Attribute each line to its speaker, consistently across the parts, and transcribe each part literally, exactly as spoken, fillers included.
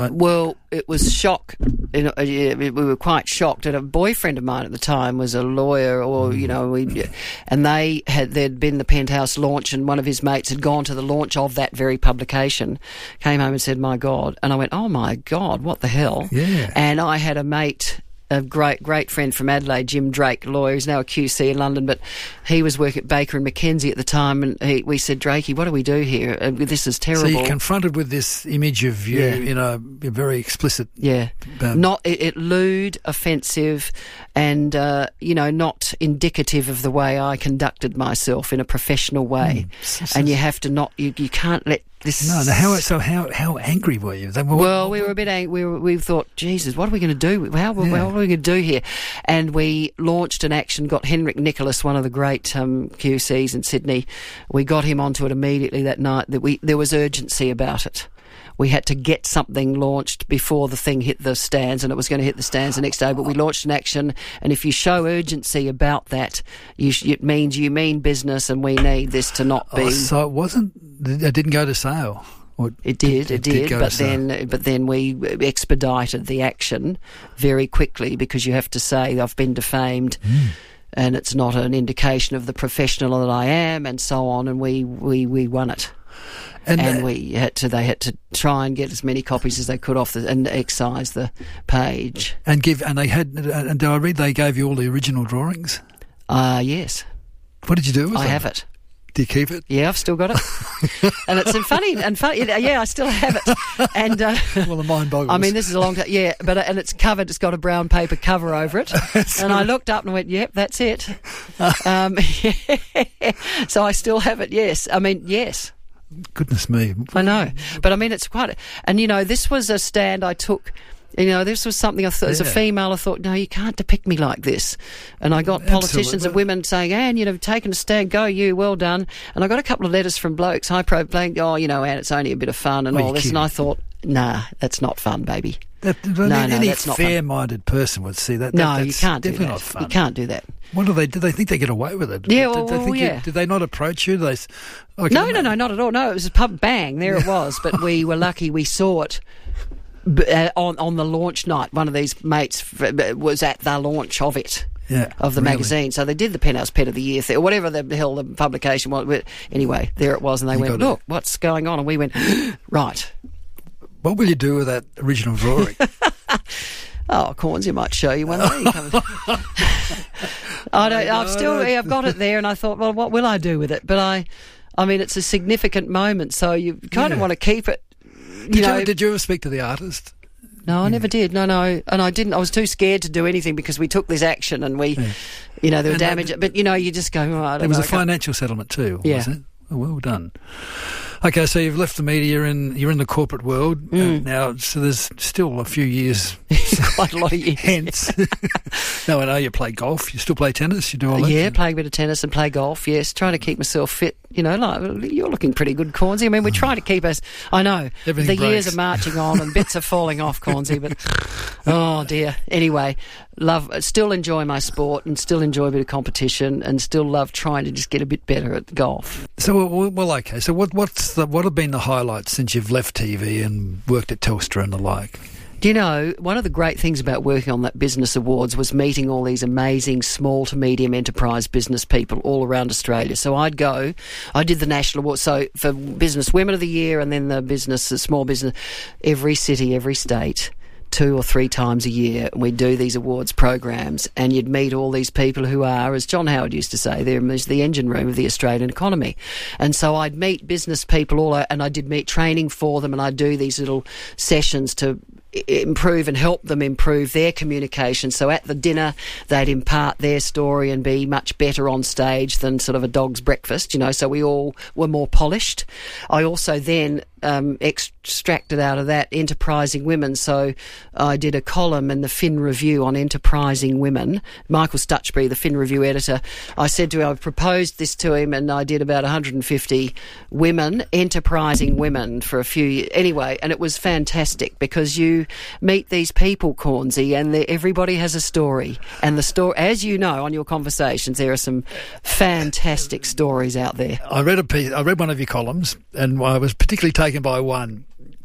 Speaker 1: Well, it was shock. You know, we were quite shocked. And a boyfriend of mine at the time was a lawyer, or you know, we, and they had there'd been the Penthouse launch, and one of his mates had gone to the launch of that very publication, came home and said, "My God!" And I went, "Oh my God, what the hell?"
Speaker 2: Yeah.
Speaker 1: And I had a mate. A great, great friend from Adelaide, Jim Drake, lawyer. He's now a Q C in London, but he was working at Baker and McKenzie at the time, and he, we said, Drakey, what do we do here? Uh, this is terrible.
Speaker 2: So you're confronted with this image of you
Speaker 1: Yeah.
Speaker 2: in a, a very explicit...
Speaker 1: Yeah.
Speaker 2: Um,
Speaker 1: not it, it lewd, offensive, and, uh, you know, not indicative of the way I conducted myself in a professional way.
Speaker 2: Mm.
Speaker 1: And you have to not, you, you can't let this...
Speaker 2: No, no. How, so how, how angry were you? They, what,
Speaker 1: Well,
Speaker 2: what,
Speaker 1: we were a bit angry. We, were, we thought, Jesus, what are we going to do? How,
Speaker 2: Yeah.
Speaker 1: how are we going to do here? And we launched an action, got Henrik Nicholas, one of the great um, Q Cs in Sydney. We got him onto it immediately that night. That we There was urgency about it. We had to get something launched before the thing hit the stands, and it was going to hit the stands the next day. But we launched an action, and if you show urgency about that, you sh- it means you mean business, and we need this to not be...
Speaker 2: Oh, so it wasn't... It didn't go to sale? Or
Speaker 1: It did, it,
Speaker 2: it
Speaker 1: did,
Speaker 2: did go
Speaker 1: but
Speaker 2: to sale.
Speaker 1: then, but then we expedited the action very quickly, because you have to say I've been defamed,
Speaker 2: Mm.
Speaker 1: and it's not an indication of the professional that I am, and so on. And we we, we won it,
Speaker 2: And,
Speaker 1: and
Speaker 2: uh,
Speaker 1: we had to. They had to try and get as many copies as they could off the, and excise the page.
Speaker 2: And give... And they had... And do I read they gave you all the original drawings?
Speaker 1: Ah, uh, yes,
Speaker 2: What did you do with
Speaker 1: I
Speaker 2: them?
Speaker 1: have it.
Speaker 2: Do you keep it?
Speaker 1: Yeah, I've still got it, and it's and funny and funny. Yeah, I still have it, and. Uh,
Speaker 2: Well, the mind boggles.
Speaker 1: I mean, this is a long time, yeah, but and it's covered. It's got a brown paper cover over it, and I looked up and went, "Yep, that's it." um, yeah. So I still have it. Yes, I mean, yes,
Speaker 2: Goodness me.
Speaker 1: I know, but I mean, it's quite. A, and you know, this was a stand I took. You know, this was something I thought, as a
Speaker 2: Yeah.
Speaker 1: female, I thought, no, you can't depict me like this. And I got politicians
Speaker 2: Absolutely.
Speaker 1: and women saying, Anne, you know, taken a stand, go you, well done. And I got a couple of letters from blokes, high pro, playing, oh, you know, Anne, it's only a bit of fun and
Speaker 2: Oh,
Speaker 1: all
Speaker 2: you're
Speaker 1: this.
Speaker 2: kidding.
Speaker 1: And I thought, nah, that's not fun, baby.
Speaker 2: That,
Speaker 1: No, no,
Speaker 2: any
Speaker 1: that's not fun.
Speaker 2: fair-minded person would see that. that
Speaker 1: No, you
Speaker 2: that's
Speaker 1: can't do
Speaker 2: definitely
Speaker 1: that.
Speaker 2: not fun.
Speaker 1: You can't do that.
Speaker 2: What do they do? They think they get away with it?
Speaker 1: Yeah,
Speaker 2: did,
Speaker 1: well,
Speaker 2: they think
Speaker 1: well,
Speaker 2: you-
Speaker 1: yeah.
Speaker 2: did they not approach you? Did they? s- I can
Speaker 1: No, no,
Speaker 2: imagine-
Speaker 1: no, not at all. No, it was a pub bang. There it was. But we were lucky we saw it b- uh, on on the launch night. One of these mates f- was at the launch of it.
Speaker 2: Yeah,
Speaker 1: Of the
Speaker 2: really.
Speaker 1: magazine. So they did the Penthouse Pet of the Year thing, or whatever the hell the publication was. But anyway, there it was, and they
Speaker 2: You
Speaker 1: went,
Speaker 2: got it.
Speaker 1: look, what's going on? And we went, right.
Speaker 2: What will you do with that original drawing?
Speaker 1: Oh, Corns, you might show you one day. You come- I don't, I've still, yeah, I've got it there, and I thought, well, what will I do with it? But I, I mean, it's a significant moment, so you kind of
Speaker 2: Yeah.
Speaker 1: want to keep it. You
Speaker 2: did,
Speaker 1: know,
Speaker 2: you, did you ever speak to the artist?
Speaker 1: No, I never did. No, no, and I didn't. I was too scared to do anything because we took this action and we,
Speaker 2: Yeah.
Speaker 1: you know, there were
Speaker 2: And that-
Speaker 1: damage. But you know, you just go. Oh, I don't
Speaker 2: There was
Speaker 1: know,
Speaker 2: a
Speaker 1: I can't-
Speaker 2: financial settlement too,
Speaker 1: Yeah.
Speaker 2: was it? Oh, well done. Okay, so you've left the media and you're in the corporate world
Speaker 1: Mm.
Speaker 2: uh, now. So there's still a few years
Speaker 1: quite a lot of years.
Speaker 2: hence. No, I know you play golf. You still play tennis. You do all that.
Speaker 1: Yeah, playing a bit of tennis and play golf. Yes, trying to keep myself fit. You know, like you're looking pretty good, Cornsey. I mean, we're trying to keep us. I know
Speaker 2: Everything
Speaker 1: the years
Speaker 2: breaks.
Speaker 1: are marching on and bits are falling off, Cornsey. But oh dear. Anyway, love. Still enjoy my sport and still enjoy a bit of competition and still love trying to just get a bit better at golf.
Speaker 2: So well, well, okay. So what what's the, what have been the highlights since you've left T V and worked at Telstra and the like?
Speaker 1: Do you know, one of the great things about working on that Business Awards was meeting all these amazing small to medium enterprise business people all around Australia. So I'd go, I did the National Award, so for Business Women of the Year and then the business, the small business, every city, every state, two or three times a year, and we'd do these awards programs, and you'd meet all these people who are, as John Howard used to say, they're the engine room of the Australian economy. And so I'd meet business people all, and I did meet training for them, and I'd do these little sessions to improve and help them improve their communication. So at the dinner, they'd impart their story and be much better on stage than sort of a dog's breakfast, you know, so we all were more polished. I also then um, extracted out of that enterprising women. So I did a column in the Fin Review on enterprising women. Michael Stutchbury, the Fin Review editor, I said to him, I proposed this to him, and I did about one hundred fifty women, enterprising women for a few years. Anyway, and it was fantastic because you meet these people, Cornsey, and everybody has a story. And the story, as you know, on your conversations, there are some fantastic stories out there.
Speaker 2: I read a piece, I read one of your columns, and I was particularly taken by one.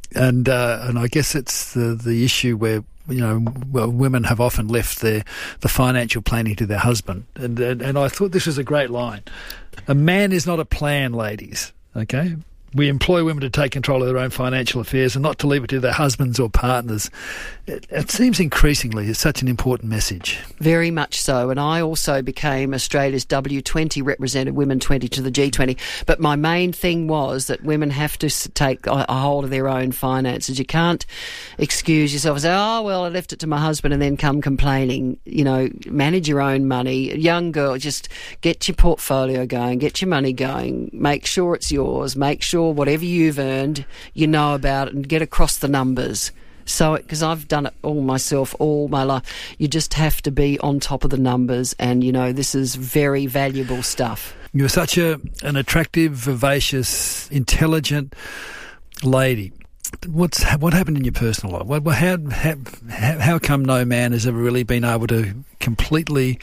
Speaker 2: and uh, and I guess it's the the issue where, you know, well, women have often left their the financial planning to their husband, and, and and I thought this was a great line. A man is not a plan, ladies. Okay. We employ women to take control of their own financial affairs and not to leave it to their husbands or partners. It, it seems increasingly it's such an important message.
Speaker 1: Very much so. And I also became Australia's W twenty represented Women twenty to the G twenty. But my main thing was that women have to take a hold of their own finances. You can't excuse yourself and say, oh, well, I left it to my husband, and then come complaining. You know, manage your own money. Young girl, just get your portfolio going, get your money going, make sure it's yours, make sure whatever you've earned, you know about it, and get across the numbers. So, because I've done it all myself all my life, you just have to be on top of the numbers, and, you know, this is very valuable stuff.
Speaker 2: You're such a an attractive, vivacious, intelligent lady. What's what happened in your personal life? What, how, how, how come no man has ever really been able to completely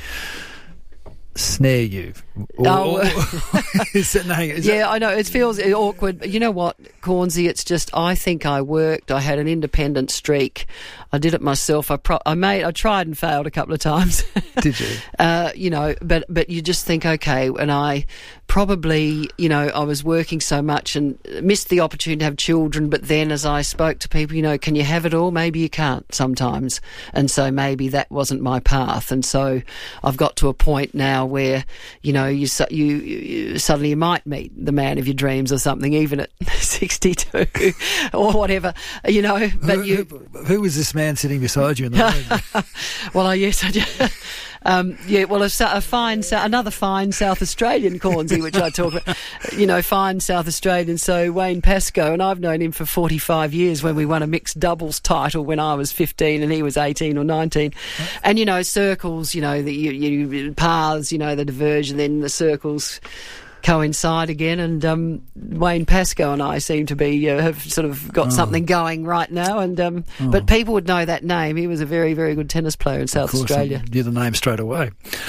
Speaker 2: snare you? Or,
Speaker 1: oh,
Speaker 2: or, is it, no, is
Speaker 1: yeah,
Speaker 2: that,
Speaker 1: I know it feels awkward. You know what, Cornsey? It's just I think I worked. I had an independent streak. I did it myself. I pro- I made. I tried and failed a couple of times.
Speaker 2: Did you?
Speaker 1: uh, you know, but but you just think, okay, and I probably, you know, I was working so much and missed the opportunity to have children. But then, as I spoke to people, you know, can you have it all? Maybe you can't sometimes, and so maybe that wasn't my path. And so I've got to a point now where, you know, you you, you suddenly you might meet the man of your dreams or something, even at sixty-two or whatever, you know. But
Speaker 2: who,
Speaker 1: you,
Speaker 2: who, who was this man sitting beside you in the room?
Speaker 1: Well, I yes, I just, um, yeah. Well, a, a fine, another fine South Australian, Cornsey, which I talk about, you know, fine South Australian. So Wayne Pascoe, and I've known him for forty-five years. When we won a mixed doubles title when I was fifteen and he was eighteen or nineteen, and you know, circles, you know, the you, you, paths, you know, the diversion, then the circles coincide again, and um, Wayne Pascoe and I seem to be uh, have sort of got oh. something going right now. And um, oh. but people would know that name. He was a very, very good tennis player in South Australia.
Speaker 2: Knew the name straight away.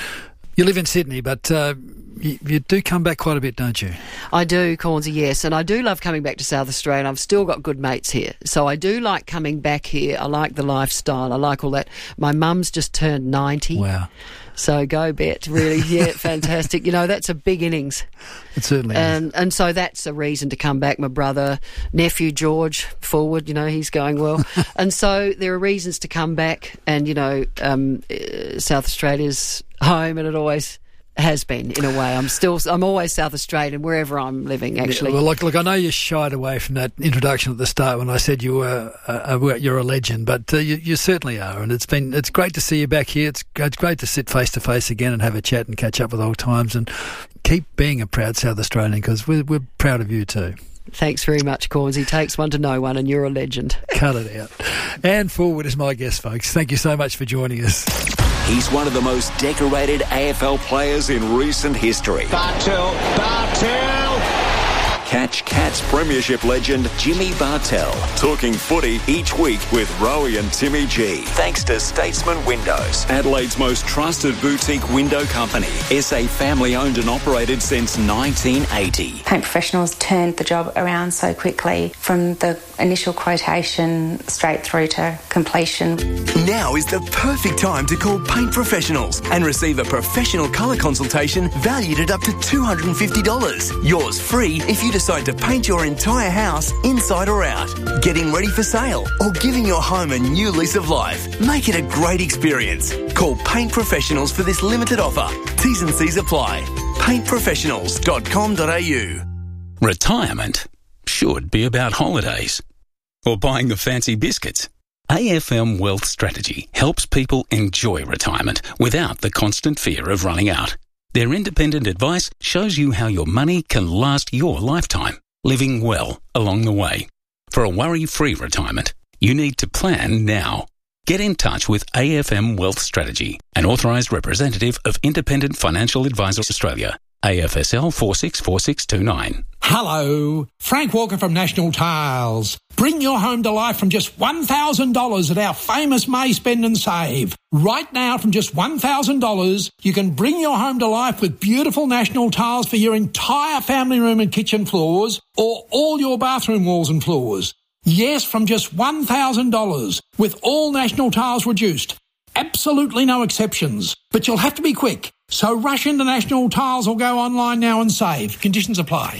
Speaker 2: You live in Sydney, but uh, you, you do come back quite a bit, don't you?
Speaker 1: I do, Cornsey, yes, and I do love coming back to South Australia. And I've still got good mates here, so I do like coming back here. I like the lifestyle. I like all that. My mum's just turned ninety.
Speaker 2: Wow.
Speaker 1: So go bet, really, yeah, fantastic. You know, that's a big innings.
Speaker 2: It certainly
Speaker 1: and,
Speaker 2: is.
Speaker 1: And so that's a reason to come back. My brother, nephew George, forward, you know, he's going well. And so there are reasons to come back. And, you know, um, uh, South Australia's home, and it always has been, in a way. I'm still, I'm always South Australian wherever I'm living, actually.
Speaker 2: Yeah, well, look, look, I know you shied away from that introduction at the start when I said you were, uh, uh, you're a legend, but uh, you, you certainly are, and it's been, it's great to see you back here. It's, it's great to sit face to face again and have a chat and catch up with old times, and keep being a proud South Australian, because we're, we're proud of you too.
Speaker 1: Thanks very much, Cornsey. Takes one to know one, and you're a legend.
Speaker 2: Cut it out. Anne Forward is my guest, folks. Thank you so much for joining us.
Speaker 3: He's one of the most decorated A F L players in recent history.
Speaker 4: Bartel, Bartel!
Speaker 3: Catch Cats Premiership legend Jimmy Bartel. Talking footy each week with Rowie and Timmy G. Thanks to Statesman Windows, Adelaide's most trusted boutique window company. S A family owned and operated since nineteen eighty.
Speaker 5: Paint Professionals turned the job around so quickly, from the initial quotation straight through to completion.
Speaker 6: Now is the perfect time to call Paint Professionals and receive a professional colour consultation valued at up to two hundred fifty dollars. Yours free if you decide to paint your entire house inside or out, getting ready for sale, or giving your home a new lease of life. Make it a great experience. Call Paint Professionals for this limited offer. T's and C's apply. paint professionals dot com dot a u.
Speaker 7: Retirement should be about holidays or buying the fancy biscuits. A F M Wealth Strategy helps people enjoy retirement without the constant fear of running out. Their independent advice shows you how your money can last your lifetime, living well along the way. For a worry-free retirement, you need to plan now. Get in touch with A F M Wealth Strategy, an authorised representative of Independent Financial Advisors Australia. A F S L four six four six two nine.
Speaker 8: Hello, Frank Walker from National Tiles. Bring your home to life from just one thousand dollars at our famous May Spend and Save. Right now, from just one thousand dollars, you can bring your home to life with beautiful National Tiles for your entire family room and kitchen floors, or all your bathroom walls and floors. Yes, from just one thousand dollars, with all National Tiles reduced. Absolutely no exceptions. But you'll have to be quick. So rush into National Tiles or go online now and save. Conditions apply.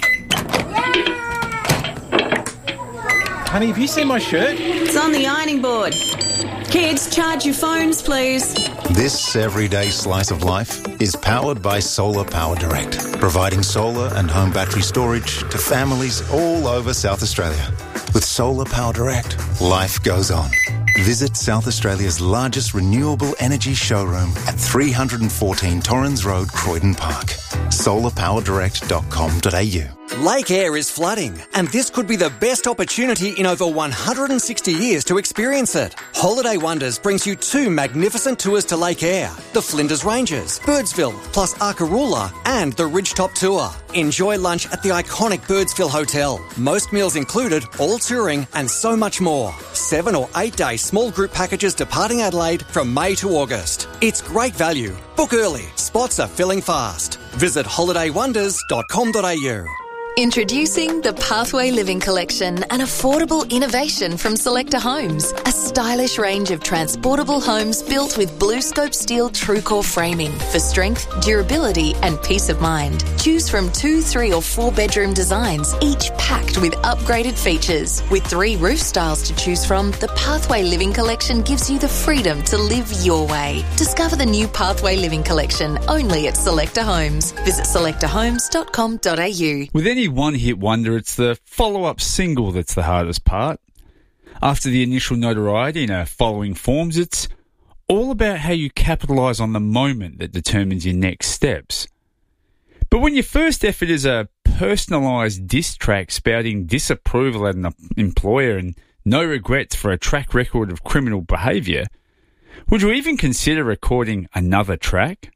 Speaker 4: Honey, have you seen my shirt?
Speaker 9: It's on the ironing board. Kids, charge your phones, please.
Speaker 10: This everyday slice of life is powered by Solar Power Direct, providing solar and home battery storage to families all over South Australia. With Solar Power Direct, life goes on. Visit South Australia's largest renewable energy showroom at three fourteen Torrens Road, Croydon Park. solar power direct dot com dot a u.
Speaker 11: Lake Eyre is flooding, and this could be the best opportunity in over one hundred sixty years to experience it. Holiday Wonders brings you two magnificent tours to Lake Eyre, the Flinders Ranges, Birdsville, plus Arkaroola, and the Ridgetop Tour. Enjoy lunch at the iconic Birdsville Hotel. Most meals included, all touring, and so much more. Seven or eight day small group packages departing Adelaide from May to August. It's great value. Book early. Spots are filling fast. Visit holiday wonders dot com dot a u.
Speaker 12: Introducing the Pathway Living Collection, an affordable innovation from Selector Homes. A stylish range of transportable homes built with BlueScope steel TrueCore framing for strength, durability and peace of mind. Choose from two, three or four bedroom designs, each packed with upgraded features. With three roof styles to choose from, the Pathway Living Collection gives you the freedom to live your way. Discover the new Pathway Living Collection only at Selector Homes. Visit selector homes dot com dot a u.
Speaker 13: With any one-hit wonder, it's the follow-up single that's the hardest part. After the initial notoriety in our following forms, it's all about how you capitalise on the moment that determines your next steps. But when your first effort is a personalised diss track spouting disapproval at an employer and no regrets for a track record of criminal behaviour, would you even consider recording another track?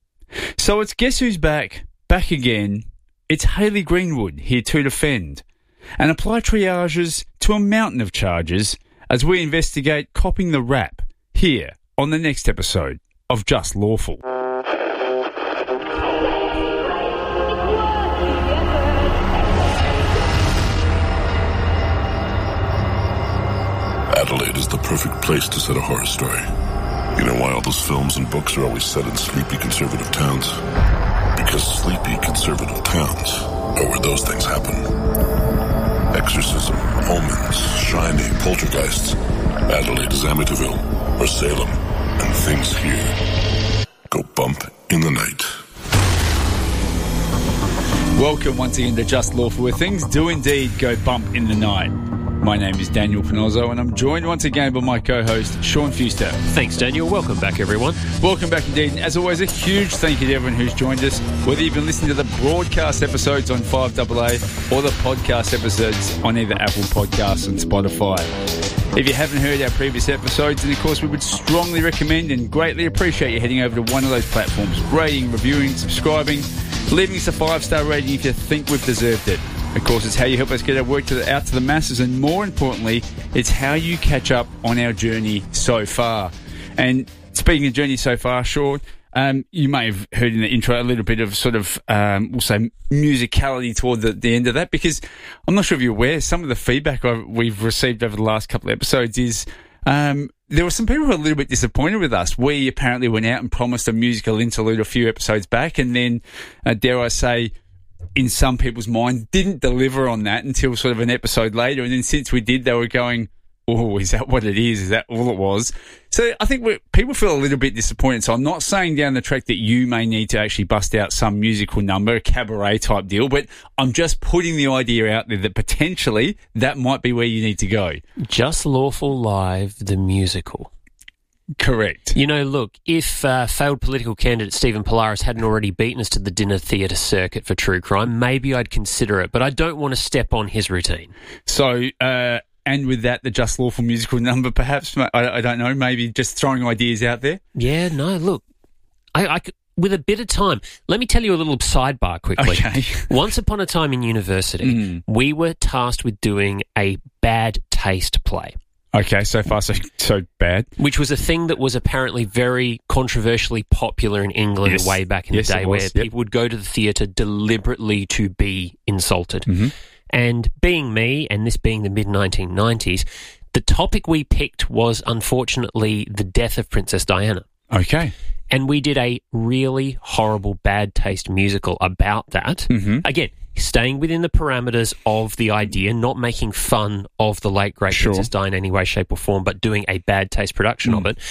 Speaker 13: So it's Guess Who's Back, back again. It's Hayley Greenwood here to defend and apply triages to a mountain of charges as we investigate copping the rap here on the next episode of Just Lawful.
Speaker 14: Adelaide is the perfect place to set a horror story. You know why all those films and books are always set in sleepy conservative towns? Because sleepy conservative towns are where those things happen. Exorcism, omens, shining, poltergeists. Adelaide is Amityville or Salem, and things here go bump in the night.
Speaker 13: Welcome once again to Just Lawful, where things do indeed go bump in the night. My name is Daniel Panozzo, and I'm joined once again by my co-host, Sean Fuster.
Speaker 15: Thanks, Daniel. Welcome back, everyone.
Speaker 13: Welcome back indeed. And as always, a huge thank you to everyone who's joined us, whether you've been listening to the broadcast episodes on five A A or the podcast episodes on either Apple Podcasts and Spotify. If you haven't heard our previous episodes, then of course we would strongly recommend and greatly appreciate you heading over to one of those platforms, rating, reviewing, subscribing, leaving us a five-star rating if you think we've deserved it. Of course, it's how you help us get our work to the, out to the masses, and more importantly, it's how you catch up on our journey so far. And speaking of journey so far, Sean, um, you may have heard in the intro a little bit of sort of, um, we'll say, musicality toward the, the end of that, because I'm not sure if you're aware, some of the feedback I've, we've received over the last couple of episodes is um, there were some people who were a little bit disappointed with us. We apparently went out and promised a musical interlude a few episodes back, and then, uh, dare I say, in some people's mind, didn't deliver on that until sort of an episode later. And then since we did, they were going, oh, is that what it is? Is that all it was? So I think we're, people feel a little bit disappointed. So I'm not saying down the track that you may need to actually bust out some musical number, a cabaret type deal, but I'm just putting the idea out there that potentially that might be where you need to go.
Speaker 15: Just Lawful Live, the musical.
Speaker 13: Correct.
Speaker 15: You know, look, if uh, failed political candidate Stephen Polaris hadn't already beaten us to the dinner theatre circuit for true crime, maybe I'd consider it, but I don't want to step on his routine.
Speaker 13: So, uh, and with that, the Just Lawful musical number, perhaps, I, I don't know, maybe just throwing ideas out there?
Speaker 15: Yeah, no, look, I, I could, with a bit of time, let me tell you a little sidebar quickly.
Speaker 13: Okay.
Speaker 15: Once upon a time in university, mm. we were tasked with doing a bad taste play.
Speaker 13: Okay, so far so so bad.
Speaker 15: Which was a thing that was apparently very controversially popular in England yes. way back in
Speaker 13: yes,
Speaker 15: the day,
Speaker 13: was.
Speaker 15: where
Speaker 13: yep.
Speaker 15: people would go to the theatre deliberately to be insulted.
Speaker 13: Mm-hmm.
Speaker 15: And being me, and this being the mid nineteen nineties, the topic we picked was, unfortunately, the death of Princess Diana.
Speaker 13: Okay.
Speaker 15: And we did a really horrible bad taste musical about that.
Speaker 13: Mm-hmm.
Speaker 15: Again, staying within the parameters of the idea, not making fun of the late, great
Speaker 13: Sure.
Speaker 15: Princess Di in any way, shape or form, but doing a bad taste production
Speaker 13: Mm.
Speaker 15: of it.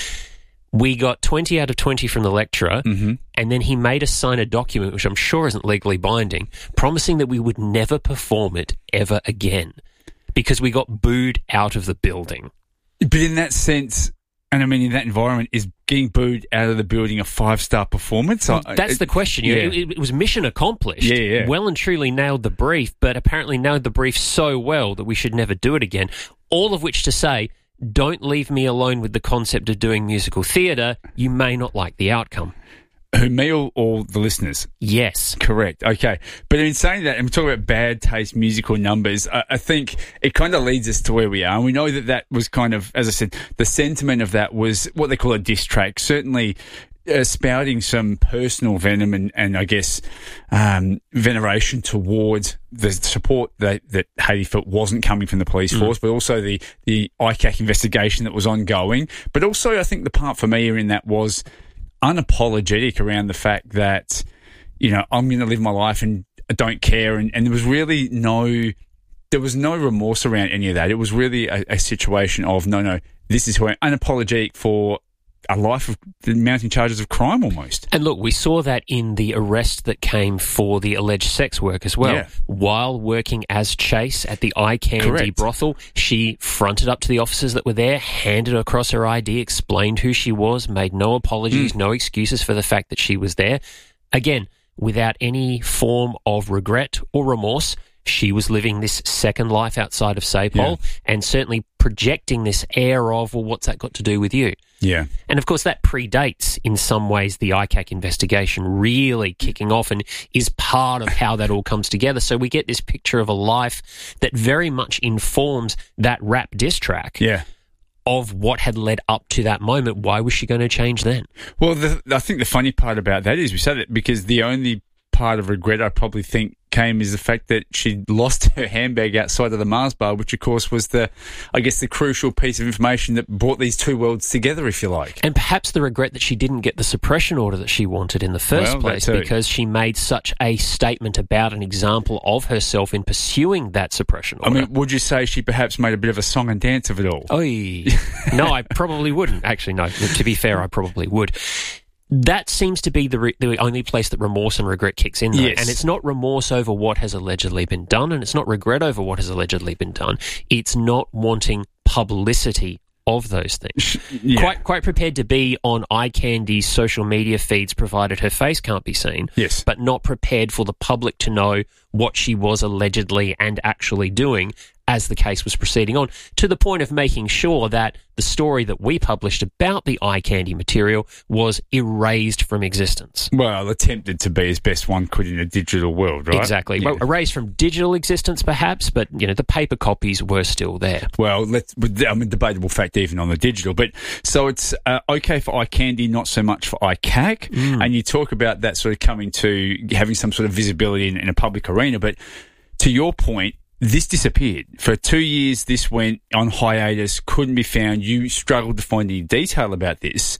Speaker 15: We got twenty out of twenty from the lecturer,
Speaker 13: Mm-hmm.
Speaker 15: and then he made us sign a document, which I'm sure isn't legally binding, promising that we would never perform it ever again because we got booed out of the building.
Speaker 13: But in that sense, and I mean in that environment, is getting booed out of the building a five-star performance?
Speaker 15: Well,
Speaker 13: I-
Speaker 15: that's
Speaker 13: it-
Speaker 15: the question. You know,
Speaker 13: yeah.
Speaker 15: it, it was mission accomplished.
Speaker 13: Yeah, yeah.
Speaker 15: Well and truly nailed the brief, but apparently nailed the brief so well that we should never do it again. All of which to say, don't leave me alone with the concept of doing musical theatre. You may not like the outcome.
Speaker 13: Who, me or, or the listeners?
Speaker 15: Yes.
Speaker 13: Correct. Okay. But in saying that, and we're talking about bad taste musical numbers, I, I think it kind of leads us to where we are. And we know that that was kind of, as I said, the sentiment of that was what they call a diss track, certainly uh, spouting some personal venom and, and I guess, um, veneration towards the support that, that Hayley felt wasn't coming from the police force, mm. but also the, the I C A C investigation that was ongoing. But also, I think the part for me in that was unapologetic around the fact that, you know, I'm going to live my life and I don't care. And, and there was really no, there was no remorse around any of that. It was really a, a situation of, no, no, this is who I am, unapologetic for a life of mounting charges of crime almost.
Speaker 15: And look, we saw that in the arrest that came for the alleged sex work as well.
Speaker 13: Yeah.
Speaker 15: While working as Chase at the Eye Candy
Speaker 13: Correct.
Speaker 15: brothel, she fronted up to the officers that were there, handed across her I D, explained who she was, made no apologies, mm. no excuses for the fact that she was there. Again, without any form of regret or remorse, she was living this second life outside of Sapole yeah. and certainly projecting this air of, well, what's that got to do with you?
Speaker 13: Yeah.
Speaker 15: And, of course, that predates, in some ways, the I C A C investigation really kicking off and is part of how that all comes together. So we get this picture of a life that very much informs that rap diss track.
Speaker 13: Yeah.
Speaker 15: Of what had led up to that moment. Why was she going to change then?
Speaker 13: Well, the, I think the funny part about that is we said it because the only part of regret I probably think came is the fact that she lost her handbag outside of the Mars bar, which of course was the, I guess, the crucial piece of information that brought these two worlds together, if you like.
Speaker 15: And perhaps the regret that she didn't get the suppression order that she wanted in the first
Speaker 13: well,
Speaker 15: place because she made such a statement about an example of herself in pursuing that suppression order.
Speaker 13: I mean, would you say she perhaps made a bit of a song and dance of it all?
Speaker 15: Oy. No, I probably wouldn't. Actually, no. To be fair, I probably would. That seems to be the re- the only place that remorse and regret kicks in, though.
Speaker 13: Yes.
Speaker 15: And it's not remorse over what has allegedly been done, and it's not regret over what has allegedly been done. It's not wanting publicity of those things.
Speaker 13: Yeah.
Speaker 15: Quite quite prepared to be on Eye Candy's social media feeds, provided her face can't be seen.
Speaker 13: Yes.
Speaker 15: But not prepared for the public to know what she was allegedly and actually doing as the case was proceeding on, to the point of making sure that the story that we published about the Eye Candy material was erased from existence.
Speaker 13: Well, attempted to be as best one could in a digital world, right?
Speaker 15: Exactly.
Speaker 13: Yeah.
Speaker 15: Well, erased from digital existence, perhaps, but, you know, the paper copies were still there.
Speaker 13: Well, let's, I mean, debatable fact even on the digital. But so it's uh, okay for Eye Candy, not so much for I C A C.
Speaker 15: Mm.
Speaker 13: And you talk about that sort of coming to having some sort of visibility in, in a public arena. But to your point, this disappeared. For two years, this went on hiatus, couldn't be found. You struggled to find any detail about this.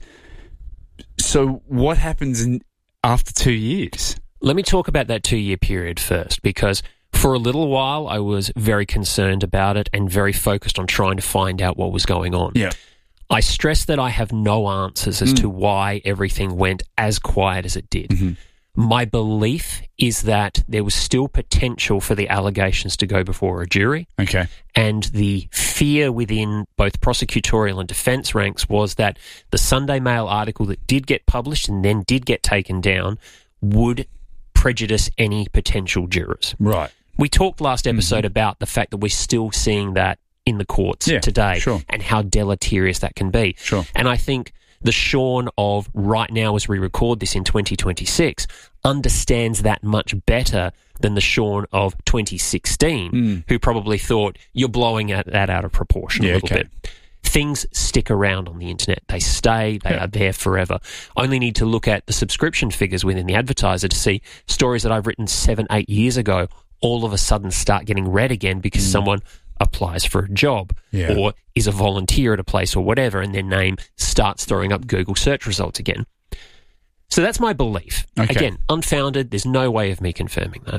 Speaker 13: So what happens in, after two years?
Speaker 15: Let me talk about that two-year period first, because for a little while I was very concerned about it and very focused on trying to find out what was going on.
Speaker 13: Yeah.
Speaker 15: I stress that I have no answers as
Speaker 13: Mm.
Speaker 15: to why everything went as quiet as it did.
Speaker 13: Mm-hmm.
Speaker 15: My belief is that there was still potential for the allegations to go before a jury.
Speaker 13: Okay.
Speaker 15: And the fear within both prosecutorial and defence ranks was that the Sunday Mail article that did get published and then did get taken down would prejudice any potential jurors.
Speaker 13: Right.
Speaker 15: We talked last episode
Speaker 13: Mm-hmm.
Speaker 15: about the fact that we're still seeing that in the courts
Speaker 13: Yeah,
Speaker 15: today
Speaker 13: sure.
Speaker 15: and how deleterious that can be.
Speaker 13: Sure.
Speaker 15: And I think the Sean of right now as we record this in twenty twenty-six understands that much better than the Sean of twenty sixteen,
Speaker 13: Mm.
Speaker 15: who probably thought you're blowing that out of proportion
Speaker 13: Yeah,
Speaker 15: a little
Speaker 13: okay.
Speaker 15: bit. Things stick around on the internet. They stay. They
Speaker 13: Yeah.
Speaker 15: are there forever. Only need to look at the subscription figures within the Advertiser to see stories that I've written seven, eight years ago all of a sudden start getting read again because mm. someone applies for a job yeah. or is a volunteer at a place or whatever, and their name starts throwing up Google search results again. So that's my belief. Okay. Again, unfounded. There's no way of me confirming that.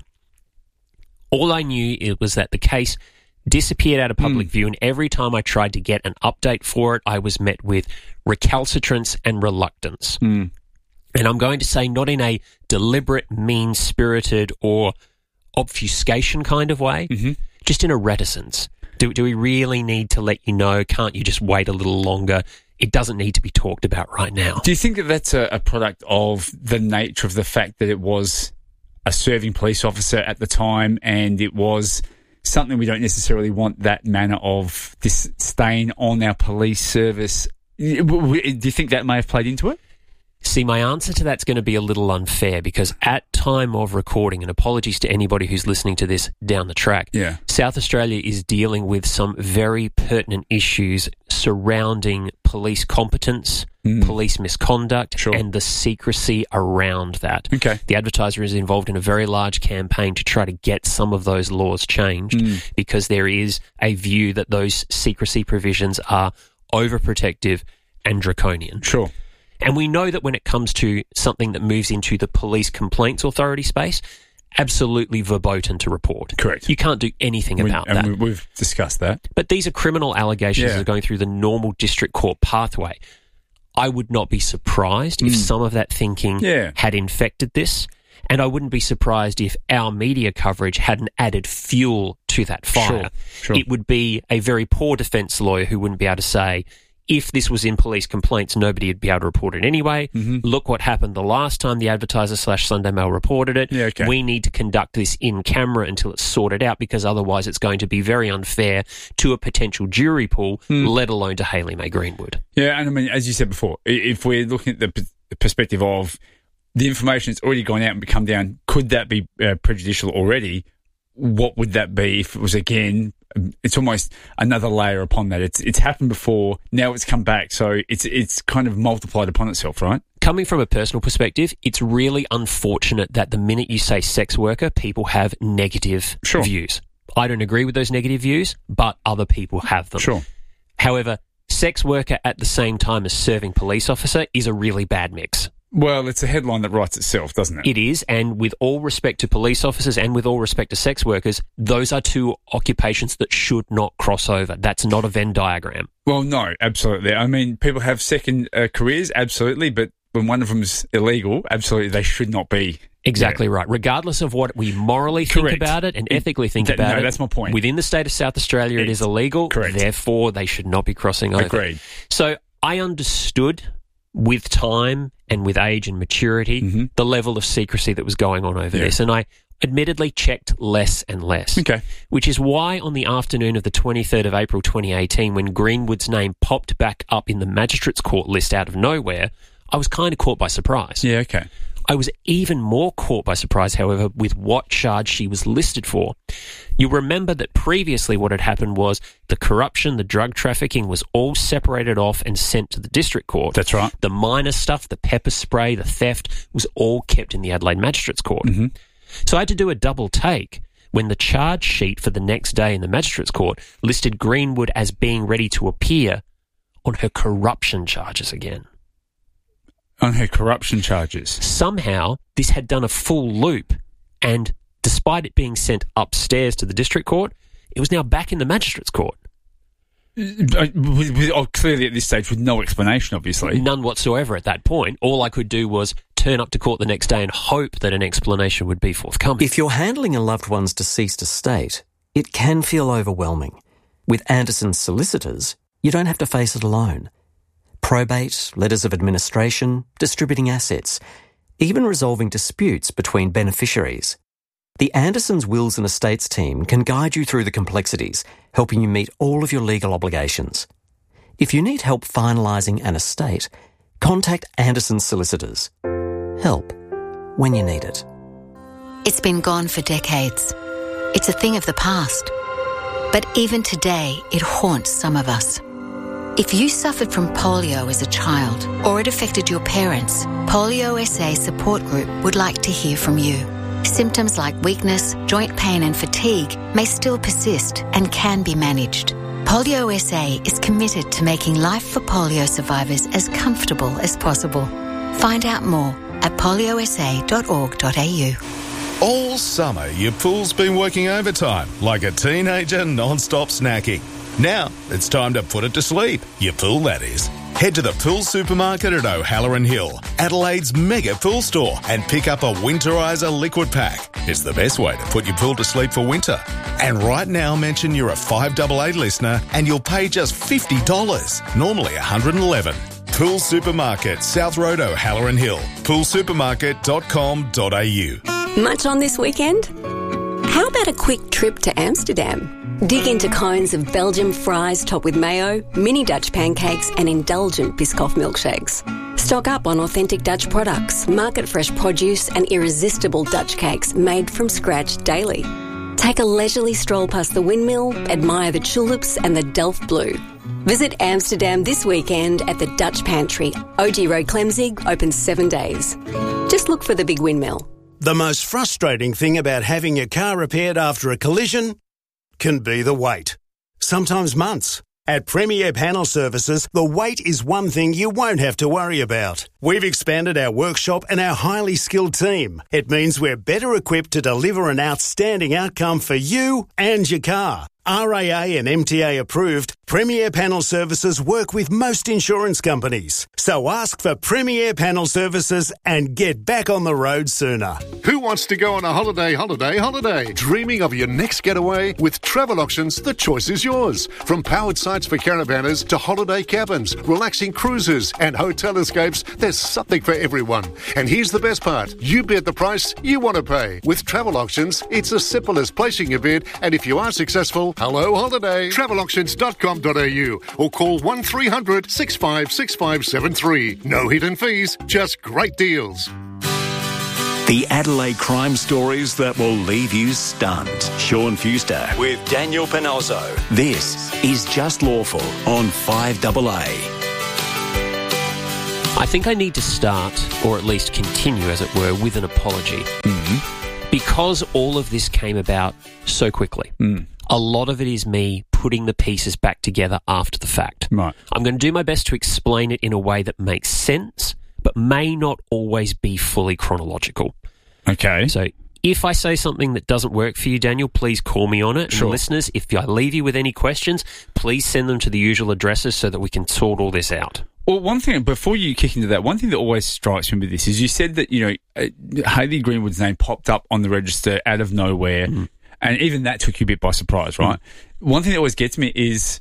Speaker 15: All I knew it was that the case disappeared out of public mm. view, and every time I tried to get an update for it, I was met with recalcitrance and reluctance. Mm. And I'm going to say not in a deliberate, mean-spirited or obfuscation kind of way, mm-hmm. just in a reticence. Do, do we really need to let you know? Can't you just wait a little longer? It doesn't need to be talked about right now.
Speaker 13: Do you think that that's a, a product of the nature of the fact that it was a serving police officer at the time, and it was something we don't necessarily want that manner of this stain on our police service? Do you think that may have played into it?
Speaker 15: See, my answer to that's going to be a little unfair because at time of recording, and apologies to anybody who's listening to this down the track,
Speaker 13: yeah.
Speaker 15: South Australia is dealing with some very pertinent issues surrounding police competence, mm. police misconduct, sure. and the secrecy around that.
Speaker 13: Okay.
Speaker 15: The Advertiser is involved in a very large campaign to try to get some of those laws changed mm. because there is a view that those secrecy provisions are overprotective and draconian.
Speaker 13: Sure.
Speaker 15: And we know that when it comes to something that moves into the police complaints authority space, absolutely verboten to report.
Speaker 13: Correct.
Speaker 15: You can't do anything
Speaker 13: we,
Speaker 15: about
Speaker 13: and
Speaker 15: that.
Speaker 13: And we've discussed that.
Speaker 15: But these are criminal allegations yeah. that are going through the normal district court pathway. I would not be surprised mm. if some of that thinking
Speaker 13: yeah.
Speaker 15: had infected this, and I wouldn't be surprised if our media coverage hadn't added fuel to that fire.
Speaker 13: Sure. Sure.
Speaker 15: It would be a very poor defence lawyer who wouldn't be able to say, if this was in police complaints, nobody would be able to report it anyway.
Speaker 13: Mm-hmm.
Speaker 15: Look what happened the last time the Advertiser slash Sunday Mail reported it.
Speaker 13: Yeah, okay.
Speaker 15: We need to conduct this in camera until it's sorted out because otherwise it's going to be very unfair to a potential jury pool, mm. let alone to Hayley May Greenwood.
Speaker 13: Yeah, and I mean, as you said before, if we're looking at the, p- the perspective of the information that's already gone out and come down, could that be uh, prejudicial already? What would that be if it was, again, it's almost another layer upon that. It's it's happened before, now it's come back, so it's it's kind of multiplied upon itself, right?
Speaker 15: Coming from a personal perspective, it's really unfortunate that the minute you say sex worker, people have negative
Speaker 13: sure.
Speaker 15: views. I don't agree with those negative views, but other people have them.
Speaker 13: Sure.
Speaker 15: However, sex worker at the same time as serving police officer is a really bad mix.
Speaker 13: Well, it's a headline that writes itself, doesn't it?
Speaker 15: It is, and with all respect to police officers and with all respect to sex workers, those are two occupations that should not cross over. That's not a Venn diagram.
Speaker 13: Well, no, absolutely. I mean, people have second uh, careers, absolutely, but when one of them is illegal, absolutely, they should not be.
Speaker 15: Exactly
Speaker 13: yeah.
Speaker 15: right. Regardless of what we morally think
Speaker 13: Correct.
Speaker 15: about it and ethically think
Speaker 13: that,
Speaker 15: about
Speaker 13: no,
Speaker 15: it.
Speaker 13: that's my point.
Speaker 15: Within the state of South Australia, it's, it is illegal.
Speaker 13: Correct.
Speaker 15: Therefore, they should not be crossing over.
Speaker 13: Agreed.
Speaker 15: So I understood with time and with age and maturity,
Speaker 13: mm-hmm.
Speaker 15: the level of secrecy that was going on over
Speaker 13: yeah.
Speaker 15: this. And I admittedly checked less and less.
Speaker 13: Okay.
Speaker 15: Which is why on the afternoon of the twenty-third of April twenty eighteen, when Greenwood's name popped back up in the Magistrates Court list out of nowhere, I was kind of caught by surprise.
Speaker 13: Yeah, okay.
Speaker 15: I was even more caught by surprise, however, with what charge she was listed for. You'll remember that previously what had happened was the corruption, the drug trafficking was all separated off and sent to the district court.
Speaker 13: That's right.
Speaker 15: The minor stuff, the pepper spray, the theft, was all kept in the Adelaide Magistrates Court.
Speaker 13: Mm-hmm.
Speaker 15: So I had to do a double take when the charge sheet for the next day in the Magistrates Court listed Greenwood as being ready to appear on her corruption charges again.
Speaker 13: On her corruption charges.
Speaker 15: Somehow, this had done a full loop, and despite it being sent upstairs to the district court, it was now back in the Magistrates Court.
Speaker 13: With, with, oh, clearly at this stage with no explanation, obviously.
Speaker 15: None whatsoever at that point. All I could do was turn up to court the next day and hope that an explanation would be forthcoming.
Speaker 16: If you're handling a loved one's deceased estate, it can feel overwhelming. With Anderson's solicitors, you don't have to face it alone. Probate, letters of administration, distributing assets, even resolving disputes between beneficiaries. The Andersons Wills and Estates team can guide you through the complexities, helping you meet all of your legal obligations. If you need help finalising an estate, contact Anderson's solicitors. Help when you need it.
Speaker 17: It's been gone for decades. It's a thing of the past. But even today, it haunts some of us. If you suffered from polio as a child or it affected your parents, Polio S A Support Group would like to hear from you. Symptoms like weakness, joint pain and fatigue may still persist and can be managed. Polio S A is committed to making life for polio survivors as comfortable as possible. Find out more at polio s a dot org dot a u.
Speaker 18: All summer, your pool's been working overtime, like a teenager non-stop snacking. Now, it's time to put it to sleep. Your pool, that is. Head to the Pool Supermarket at O'Halloran Hill, Adelaide's mega pool store, and pick up a Winterizer liquid pack. It's the best way to put your pool to sleep for winter. And right now, mention you're a five eight eight listener and you'll pay just fifty dollars, normally one hundred eleven dollars. Pool Supermarket, South Road, O'Halloran Hill, pool supermarket dot com dot a u.
Speaker 9: Much on this weekend? How about a quick trip to Amsterdam? Dig into cones of Belgian fries topped with mayo, mini Dutch pancakes and indulgent Biscoff milkshakes. Stock up on authentic Dutch products, market-fresh produce and irresistible Dutch cakes made from scratch daily. Take a leisurely stroll past the windmill, admire the tulips and the Delft Blue. Visit Amsterdam this weekend at the Dutch Pantry. O G Road Clemzig, open seven days. Just look for the big windmill.
Speaker 19: The most frustrating thing about having your car repaired after a collision can be the wait. Sometimes months. At Premier Panel Services, the wait is one thing you won't have to worry about. We've expanded our workshop and our highly skilled team. It means we're better equipped to deliver an outstanding outcome for you and your car. R A A and M T A approved, Premier Panel Services work with most insurance companies. So ask for Premier Panel Services and get back on the road sooner.
Speaker 20: Who wants to go on a holiday, holiday, holiday? Dreaming of your next getaway? With Travel Options, the choice is yours. From powered sites for caravanners to holiday cabins, relaxing cruises and hotel escapes, there's something for everyone. And here's the best part. You bid the price you want to pay. With Travel Options, it's as simple as placing your bid, and if you are successful, hello holiday. travel auctions dot com dot a u or call one three hundred six five six five seven three. No hidden fees, just great deals.
Speaker 3: The Adelaide crime stories that will leave you stunned. Sean Fuster with Daniel Panozzo. This is Just Lawful on five A A.
Speaker 15: I think I need to start, or at least continue, as it were, with an apology.
Speaker 13: Mm-hmm.
Speaker 15: Because all of this came about so quickly.
Speaker 13: Mm.
Speaker 15: A lot of it is me putting the pieces back together after the fact.
Speaker 13: Right.
Speaker 15: I'm going to do my best to explain it in a way that makes sense, but may not always be fully chronological.
Speaker 13: Okay.
Speaker 15: So if I say something that doesn't work for you, Daniel, please call me on it.
Speaker 13: Sure.
Speaker 15: And listeners, if I leave you with any questions, please send them to the usual addresses so that we can sort all this out.
Speaker 13: Well, one thing, before you kick into that, one thing that always strikes me with this is you said that, you know, uh, Hayley Greenwood's name popped up on the register out of nowhere, mm. and even that took you a bit by surprise, right? Mm. One thing that always gets me is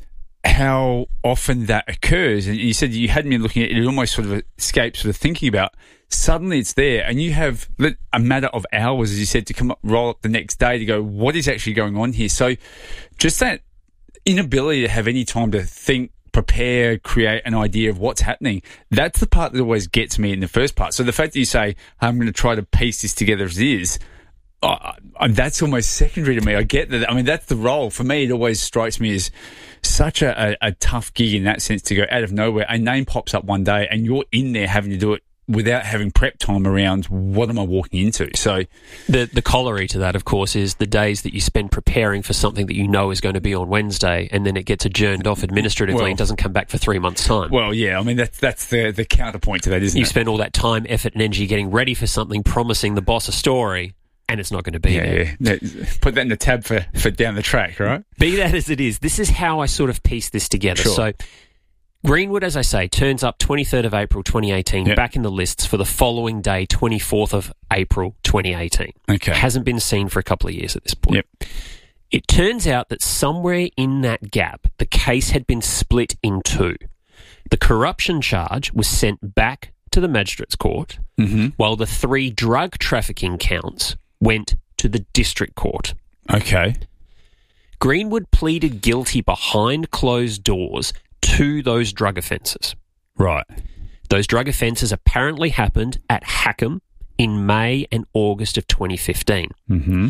Speaker 13: how often that occurs. And you said you had me looking at it, it almost sort of escaped sort of thinking about. Suddenly it's there, and you have a matter of hours, as you said, to come up, roll up the next day to go, what is actually going on here? So just that inability to have any time to think, prepare, create an idea of what's happening. That's the part that always gets me in the first part. So the fact that you say, I'm going to try to piece this together as is, uh, that's almost secondary to me. I get that. I mean, that's the role. For me, it always strikes me as such a, a, a tough gig in that sense to go out of nowhere. A name pops up one day and you're in there having to do it without having prep time around what am I walking into. So
Speaker 15: the the corollary to that, of course, is the days that you spend preparing for something that you know is going to be on Wednesday, and then it gets adjourned off administratively well, and doesn't come back for three months' time.
Speaker 13: Well, yeah, I mean, that's that's the, the counterpoint to that, isn't
Speaker 15: you
Speaker 13: it? You
Speaker 15: spend all that time, effort and energy getting ready for something, promising the boss a story, and it's not going to be
Speaker 13: yeah,
Speaker 15: there.
Speaker 13: Yeah. Put that in the tab for, for down the track, right?
Speaker 15: Be that as it is, this is how I sort of piece this together.
Speaker 13: Sure.
Speaker 15: So Greenwood, as I say, turns up twenty-third of April twenty eighteen, yep. back in the lists for the following day, twenty-fourth of April twenty eighteen.
Speaker 13: Okay.
Speaker 15: Hasn't been seen for a couple of years at this point.
Speaker 13: Yep.
Speaker 15: It turns out that somewhere in that gap, the case had been split in two. The corruption charge was sent back to the Magistrates Court,
Speaker 13: mm-hmm.
Speaker 15: while the three drug trafficking counts went to the District Court.
Speaker 13: Okay.
Speaker 15: Greenwood pleaded guilty behind closed doors to those drug offences.
Speaker 13: Right.
Speaker 15: Those drug offences apparently happened at Hackham in May and August of twenty fifteen.
Speaker 13: Mm-hmm.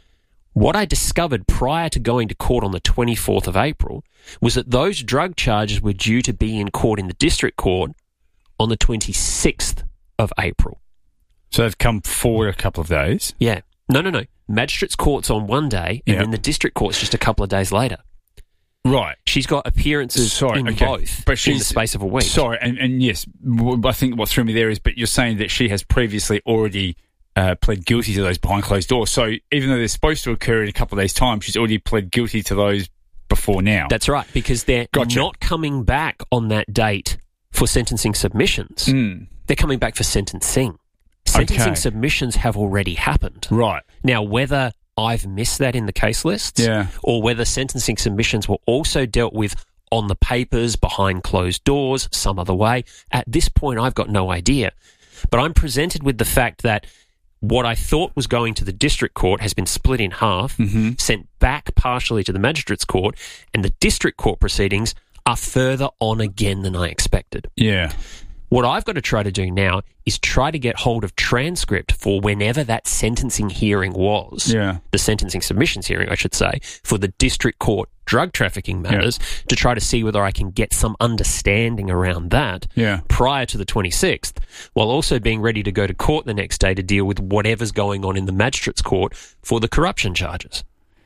Speaker 15: What I discovered prior to going to court on the twenty-fourth of April was that those drug charges were due to be in court in the District Court on the twenty-sixth of April.
Speaker 13: So they've come forward a couple of days?
Speaker 15: Yeah. No, no, no. Magistrates court's on one day, and
Speaker 13: Yeah.
Speaker 15: then the district court's just a couple of days later.
Speaker 13: Right.
Speaker 15: She's got appearances
Speaker 13: Sorry,
Speaker 15: in
Speaker 13: okay.
Speaker 15: both
Speaker 13: But
Speaker 15: in the
Speaker 13: she's-
Speaker 15: space of a week.
Speaker 13: Sorry, and, and yes, w- I think what threw me there is, but you're saying that she has previously already uh, pled guilty to those behind closed doors. So even though they're supposed to occur in a couple of days' time, she's already pled guilty to those before now.
Speaker 15: That's right, because they're
Speaker 13: Gotcha.
Speaker 15: not coming back on that date for sentencing submissions.
Speaker 13: Mm.
Speaker 15: They're coming back for sentencing. Sentencing
Speaker 13: Okay.
Speaker 15: submissions have already happened.
Speaker 13: Right.
Speaker 15: Now, whether I've missed that in the case lists,
Speaker 13: Yeah.
Speaker 15: or whether sentencing submissions were also dealt with on the papers, behind closed doors, some other way, at this point I've got no idea. But I'm presented with the fact that what I thought was going to the district court has been split in half,
Speaker 13: Mm-hmm.
Speaker 15: sent back partially to the magistrates court, and the district court proceedings are further on again than I expected.
Speaker 13: Yeah.
Speaker 15: What I've got to try to do now is try to get hold of transcript for whenever that sentencing hearing was,
Speaker 13: Yeah.
Speaker 15: the sentencing submissions hearing, I should say, for the district court drug trafficking matters, to try to see whether I can get some understanding around that
Speaker 13: Yeah.
Speaker 15: prior to the twenty-sixth, while also being ready to go to court the next day to deal with whatever's going on in the magistrates court for the corruption charges.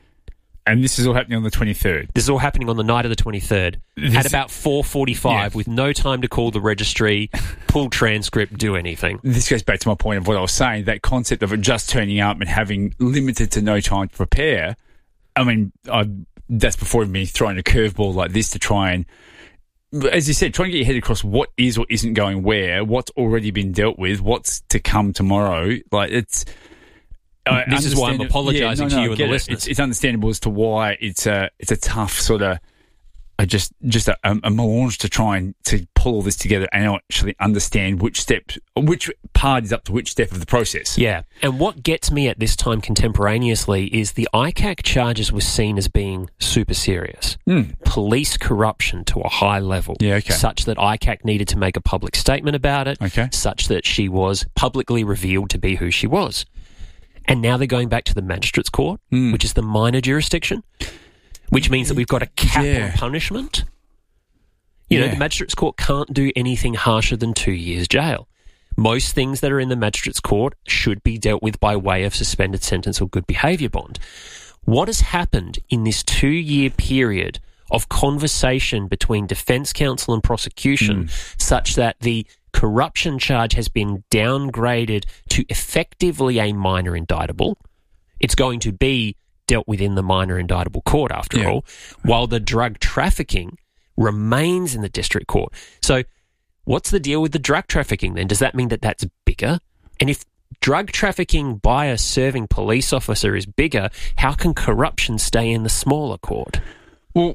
Speaker 13: And this is all happening on the twenty-third.
Speaker 15: This is all happening on the night of the twenty-third
Speaker 13: This-
Speaker 15: at about four forty-five,
Speaker 13: Yeah.
Speaker 15: with no time to call the registry, pull transcript, do anything.
Speaker 13: This goes back to my point of what I was saying, that concept of it just turning up and having limited to no time to prepare. I mean, I, that's before me throwing a curveball like this to try and, as you said, try and get your head across what is or isn't going where, what's already been dealt with, what's to come tomorrow. Like, it's... I
Speaker 15: This is why I'm
Speaker 13: understand it-
Speaker 15: apologising
Speaker 13: yeah, no,
Speaker 15: to
Speaker 13: no,
Speaker 15: you
Speaker 13: I
Speaker 15: and
Speaker 13: get
Speaker 15: the
Speaker 13: it.
Speaker 15: listeners.
Speaker 13: It's, it's understandable as to why it's a it's a tough sort of a just just a, a melange to try and to pull all this together and actually understand which step, which part is up to which step of the process.
Speaker 15: Yeah, and what gets me at this time contemporaneously is the I C A C charges were seen as being super serious.
Speaker 13: Mm.
Speaker 15: Police corruption to a high level.
Speaker 13: Yeah, okay.
Speaker 15: Such that I C A C needed to make a public statement about it.
Speaker 13: Okay.
Speaker 15: Such that she was publicly revealed to be who she was. And now they're going back to the magistrates court,
Speaker 13: Mm.
Speaker 15: which is the minor jurisdiction, which means that we've got a cap
Speaker 13: Yeah.
Speaker 15: on punishment. You know,
Speaker 13: Yeah.
Speaker 15: the magistrates court can't do anything harsher than two years jail. Most things that are in the magistrates court should be dealt with by way of suspended sentence or good behaviour bond. What has happened in this two-year period of conversation between defence counsel and prosecution such that the corruption charge has been downgraded to effectively a minor indictable? It's going to be dealt with in the minor indictable court, after
Speaker 13: Yeah.
Speaker 15: all, while the drug trafficking remains in the district court. So what's the deal with the drug trafficking then? Does that mean that that's bigger? And if drug trafficking by a serving police officer is bigger, how can corruption stay in the smaller court?
Speaker 13: Well,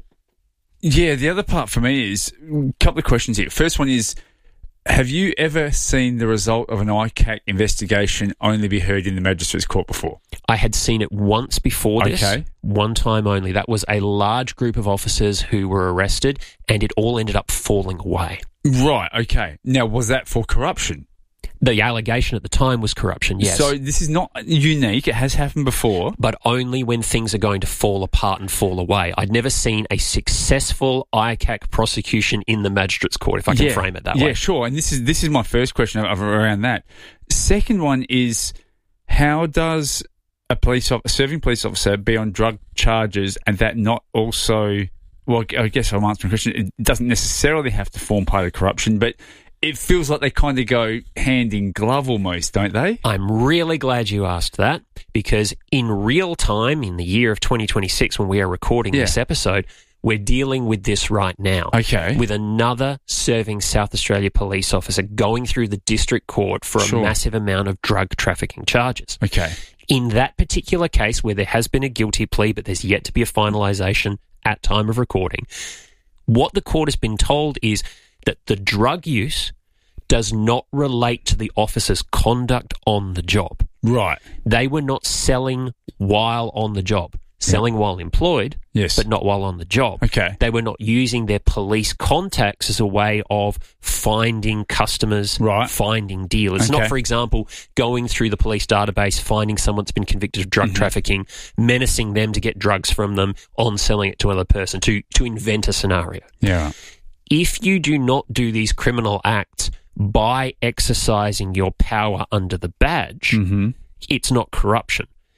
Speaker 13: yeah, the other part for me is a couple of questions here. First one is, have you ever seen the result of an I C A C investigation only be heard in the magistrates court before?
Speaker 15: I had seen it once before this,
Speaker 13: Okay.
Speaker 15: one time only. That was a large group of officers who were arrested, and it all ended up falling away.
Speaker 13: Right, okay. Now, was that for corruption?
Speaker 15: The allegation at the time was corruption, yes.
Speaker 13: So this is not unique. It has happened before.
Speaker 15: But only when things are going to fall apart and fall away. I'd never seen a successful I C A C prosecution in the magistrates court, if I can
Speaker 13: Yeah.
Speaker 15: frame it that
Speaker 13: yeah,
Speaker 15: way.
Speaker 13: sure. And this is this is my first question of, of around that. Second one is, how does a police officer, a serving police officer be on drug charges and that not also, well, I guess I'm answering the question, it doesn't necessarily have to form part of corruption, but it feels like they kind of go hand in glove almost, don't they?
Speaker 15: I'm really glad you asked that, because in real time, in the year of twenty twenty-six, when we are recording
Speaker 13: Yeah.
Speaker 15: this episode, we're dealing with this right now.
Speaker 13: Okay.
Speaker 15: With another serving South Australia police officer going through the district court for a
Speaker 13: Sure.
Speaker 15: massive amount of drug trafficking charges.
Speaker 13: Okay.
Speaker 15: In that particular case, where there has been a guilty plea, but there's yet to be a finalisation at time of recording, what the court has been told is that the drug use does not relate to the officer's conduct on the job.
Speaker 13: Right.
Speaker 15: They were not selling while on the job. Selling while employed,
Speaker 13: Yes.
Speaker 15: but not while on the job.
Speaker 13: Okay.
Speaker 15: They were not using their police contacts as a way of finding customers,
Speaker 13: Right.
Speaker 15: finding dealers.
Speaker 13: Okay.
Speaker 15: Not, for example, going through the police database, finding someone that's been convicted of drug
Speaker 13: Mm-hmm.
Speaker 15: trafficking, menacing them to get drugs from them, on selling it to another person, to, to invent a scenario.
Speaker 13: Yeah.
Speaker 15: If you do not do these criminal acts by exercising your power under the badge,
Speaker 13: Mm-hmm.
Speaker 15: it's not corruption.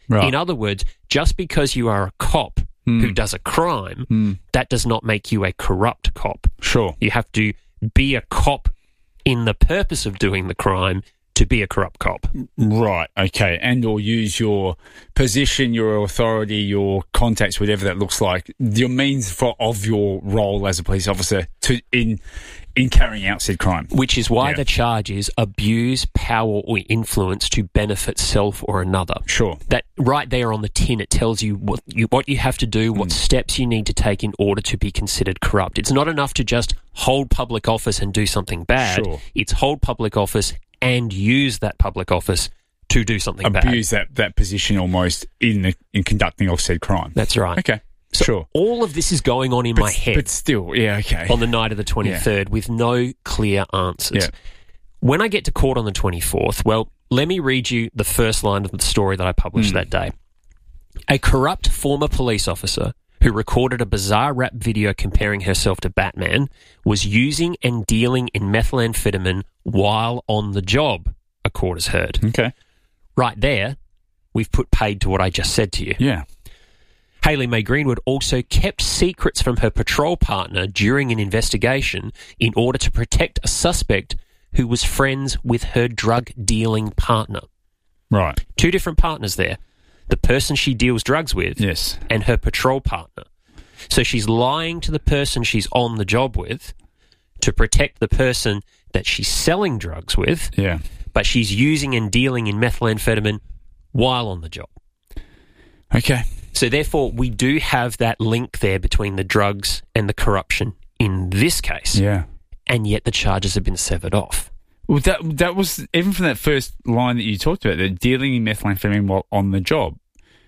Speaker 13: Right.
Speaker 15: In other words, just because you are a cop
Speaker 13: mm.
Speaker 15: who does a crime,
Speaker 13: mm.
Speaker 15: that does not make you a corrupt cop.
Speaker 13: Sure.
Speaker 15: You have to be a cop in the purpose of doing the crime to be a corrupt cop.
Speaker 13: Right, okay. And or use your position, your authority, your contacts, whatever that looks like, your means for of your role as a police officer to in in carrying out said crime.
Speaker 15: Which is why
Speaker 13: yeah.
Speaker 15: the charge is abuse power or influence to benefit self or another.
Speaker 13: Sure.
Speaker 15: That right there on the tin, it tells you what you, what you have to do, what mm. steps you need to take in order to be considered corrupt. It's not enough to just hold public office and do something bad.
Speaker 13: Sure.
Speaker 15: It's hold public office and use that public office to do something
Speaker 13: Abuse
Speaker 15: bad.
Speaker 13: Abuse that, that position almost in the in conducting of said crime.
Speaker 15: That's right.
Speaker 13: Okay,
Speaker 15: so
Speaker 13: sure.
Speaker 15: All of this is going on in
Speaker 13: but,
Speaker 15: my head.
Speaker 13: But still, yeah, okay.
Speaker 15: On the night of the twenty-third yeah. with no clear answers.
Speaker 13: Yeah.
Speaker 15: When I get to court on the twenty-fourth, well, let me read you the first line of the story that I published mm. that day. A corrupt former police officer who recorded a bizarre rap video comparing herself to Batman was using and dealing in methamphetamine while on the job, a court has heard.
Speaker 13: Okay.
Speaker 15: Right there, we've put paid to what I just said to you.
Speaker 13: Yeah.
Speaker 15: Hayley Mae Greenwood also kept secrets from her patrol partner during an investigation in order to protect a suspect who was friends with her drug-dealing partner.
Speaker 13: Right.
Speaker 15: Two different partners there. The person she deals drugs with
Speaker 13: yes.
Speaker 15: and her patrol partner. So she's lying to the person she's on the job with to protect the person that she's selling drugs with,
Speaker 13: yeah.
Speaker 15: but she's using and dealing in methamphetamine while on the job.
Speaker 13: Okay.
Speaker 15: So therefore, we do have that link there between the drugs and the corruption in this case.
Speaker 13: Yeah.
Speaker 15: And yet the charges have been severed off.
Speaker 13: Well, that that was, even from that first line that you talked about, that dealing in methamphetamine while on the job.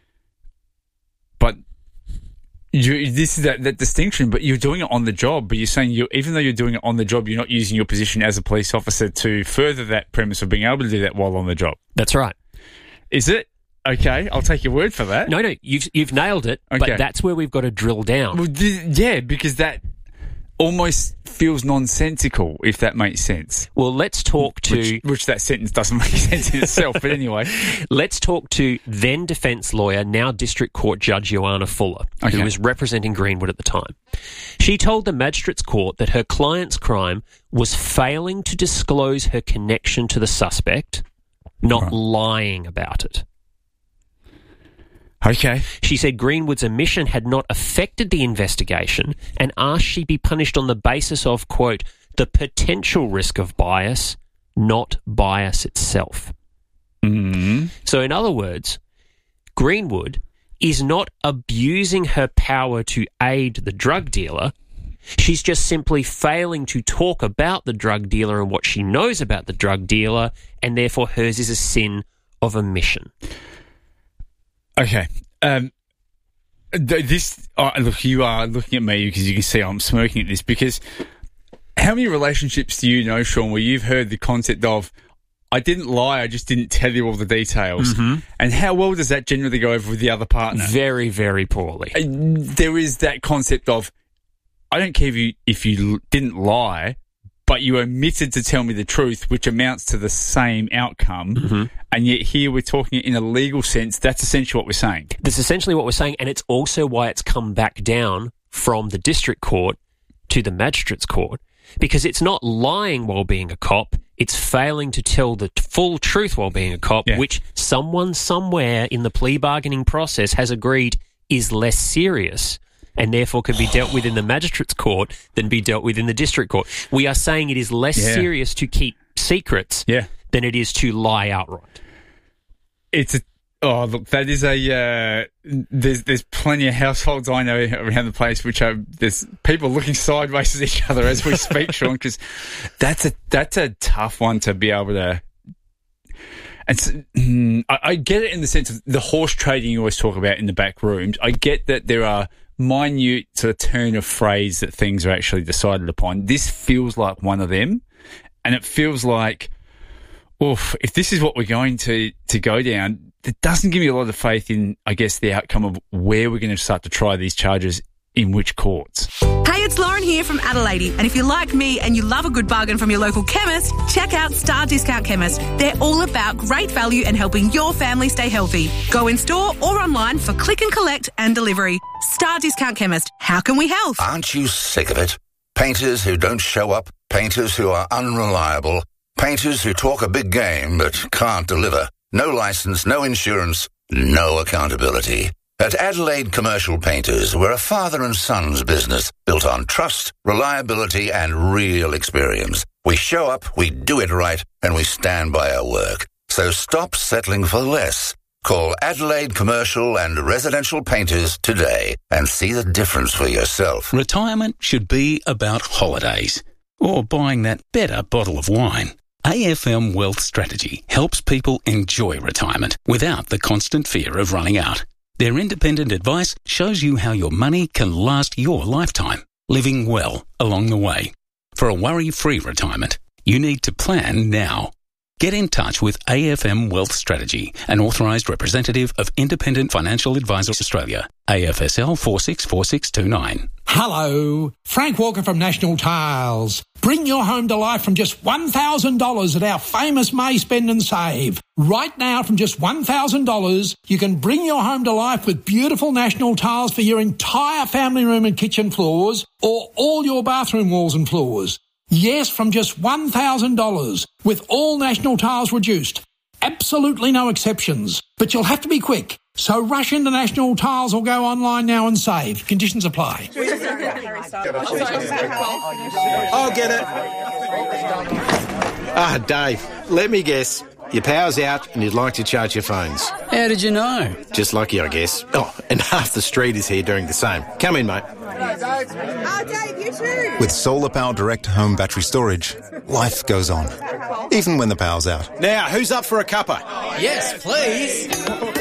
Speaker 13: But you, this is that, that distinction, but you're doing it on the job, but you're saying you even though you're doing it on the job, you're not using your position as a police officer to further that premise of being able to do that while on the job.
Speaker 15: That's right.
Speaker 13: Is it? Okay, I'll take your word for that.
Speaker 15: No, no, you've, you've nailed it,
Speaker 13: okay.
Speaker 15: But that's where we've got to drill down.
Speaker 13: Well, th- yeah, because that almost feels nonsensical, if that makes sense.
Speaker 15: Well, let's talk to...
Speaker 13: Which, which that sentence doesn't make sense in itself, but anyway.
Speaker 15: Let's talk to then defence lawyer, now District Court Judge Joanna Fuller,
Speaker 13: okay.
Speaker 15: who was representing Greenwood at the time. She told the Magistrates Court that her client's crime was failing to disclose her connection to the suspect, not right. lying about it.
Speaker 13: Okay.
Speaker 15: She said Greenwood's omission had not affected the investigation and asked she be punished on the basis of, quote, the potential risk of bias, not bias itself.
Speaker 13: Mm-hmm.
Speaker 15: So in other words, Greenwood is not abusing her power to aid the drug dealer. She's just simply failing to talk about the drug dealer and what she knows about the drug dealer, and therefore hers is a sin of omission.
Speaker 13: Okay. Um, this uh, look, you are looking at me because you can see I'm smirking at this, because how many relationships do you know, Sean, where you've heard the concept of, I didn't lie, I just didn't tell you all the details.
Speaker 15: Mm-hmm.
Speaker 13: And how well does that generally go over with the other partner?
Speaker 15: Very, very poorly.
Speaker 13: Uh, there is that concept of, I don't care if you, if you didn't lie, but you omitted to tell me the truth, which amounts to the same outcome.
Speaker 15: Mm-hmm.
Speaker 13: And yet here we're talking in a legal sense. That's essentially what we're saying.
Speaker 15: That's essentially what we're saying, and it's also why it's come back down from the district court to the magistrates court, because it's not lying while being a cop, it's failing to tell the full truth while being a cop,
Speaker 13: yeah.
Speaker 15: which someone somewhere in the plea bargaining process has agreed is less serious and therefore can be dealt with in the magistrates court than be dealt with in the district court. We are saying it is less
Speaker 13: yeah.
Speaker 15: serious to keep secrets
Speaker 13: yeah.
Speaker 15: than it is to lie outright.
Speaker 13: It's a oh look, that is a uh, there's there's plenty of households I know around the place which are there's people looking sideways at each other as we speak, Sean, because that's a that's a tough one to be able to. And so, mm, I, I get it in the sense of the horse trading you always talk about in the back rooms. I get that there are minute sort of turn of phrase that things are actually decided upon. This feels like one of them, and it feels like, oof, if this is what we're going to, to go down, it doesn't give me a lot of faith in, I guess, the outcome of where we're going to start to try these charges in which courts?
Speaker 21: Hey, it's Lauren here from Adelaide, and if you're like me and you love a good bargain from your local chemist, check out Star Discount Chemist. They're all about great value and helping your family stay healthy. Go in store or online for click and collect and delivery. Star Discount Chemist. How can we help?
Speaker 22: Aren't you sick of it? Painters who don't show up, painters who are unreliable, painters who talk a big game but can't deliver. No licence, no insurance, no accountability. At Adelaide Commercial Painters, we're a father and son's business built on trust, reliability and real experience. We show up, we do it right, and we stand by our work. So stop settling for less. Call Adelaide Commercial and Residential Painters today and see the difference for yourself.
Speaker 7: Retirement should be about holidays or buying that better bottle of wine. A F M Wealth Strategy helps people enjoy retirement without the constant fear of running out. Their independent advice shows you how your money can last your lifetime, living well along the way. For a worry-free retirement, you need to plan now. Get in touch with A F M Wealth Strategy, an authorised representative of Independent Financial Advisors Australia, A F S L four six four six two nine.
Speaker 8: Hello, Frank Walker from National Tiles. Bring your home to life from just one thousand dollars at our famous May Spend and Save. Right now, from just one thousand dollars, you can bring your home to life with beautiful National Tiles for your entire family room and kitchen floors or all your bathroom walls and floors. Yes, from just one thousand dollars, with all National Tiles reduced. Absolutely no exceptions. But you'll have to be quick. So rush into National Tiles or go online now and save. Conditions apply.
Speaker 23: I'll get it. Ah, Dave, let me guess. Your power's out and you'd like to charge your phones.
Speaker 24: How did you know?
Speaker 23: Just lucky, I guess. Oh, and half the street is here doing the same. Come in, mate.
Speaker 25: Oh, Dave, you too.
Speaker 10: With Solar Power Direct home battery storage, life goes on, even when the power's out.
Speaker 23: Now, who's up for a cuppa?
Speaker 24: Yes, please.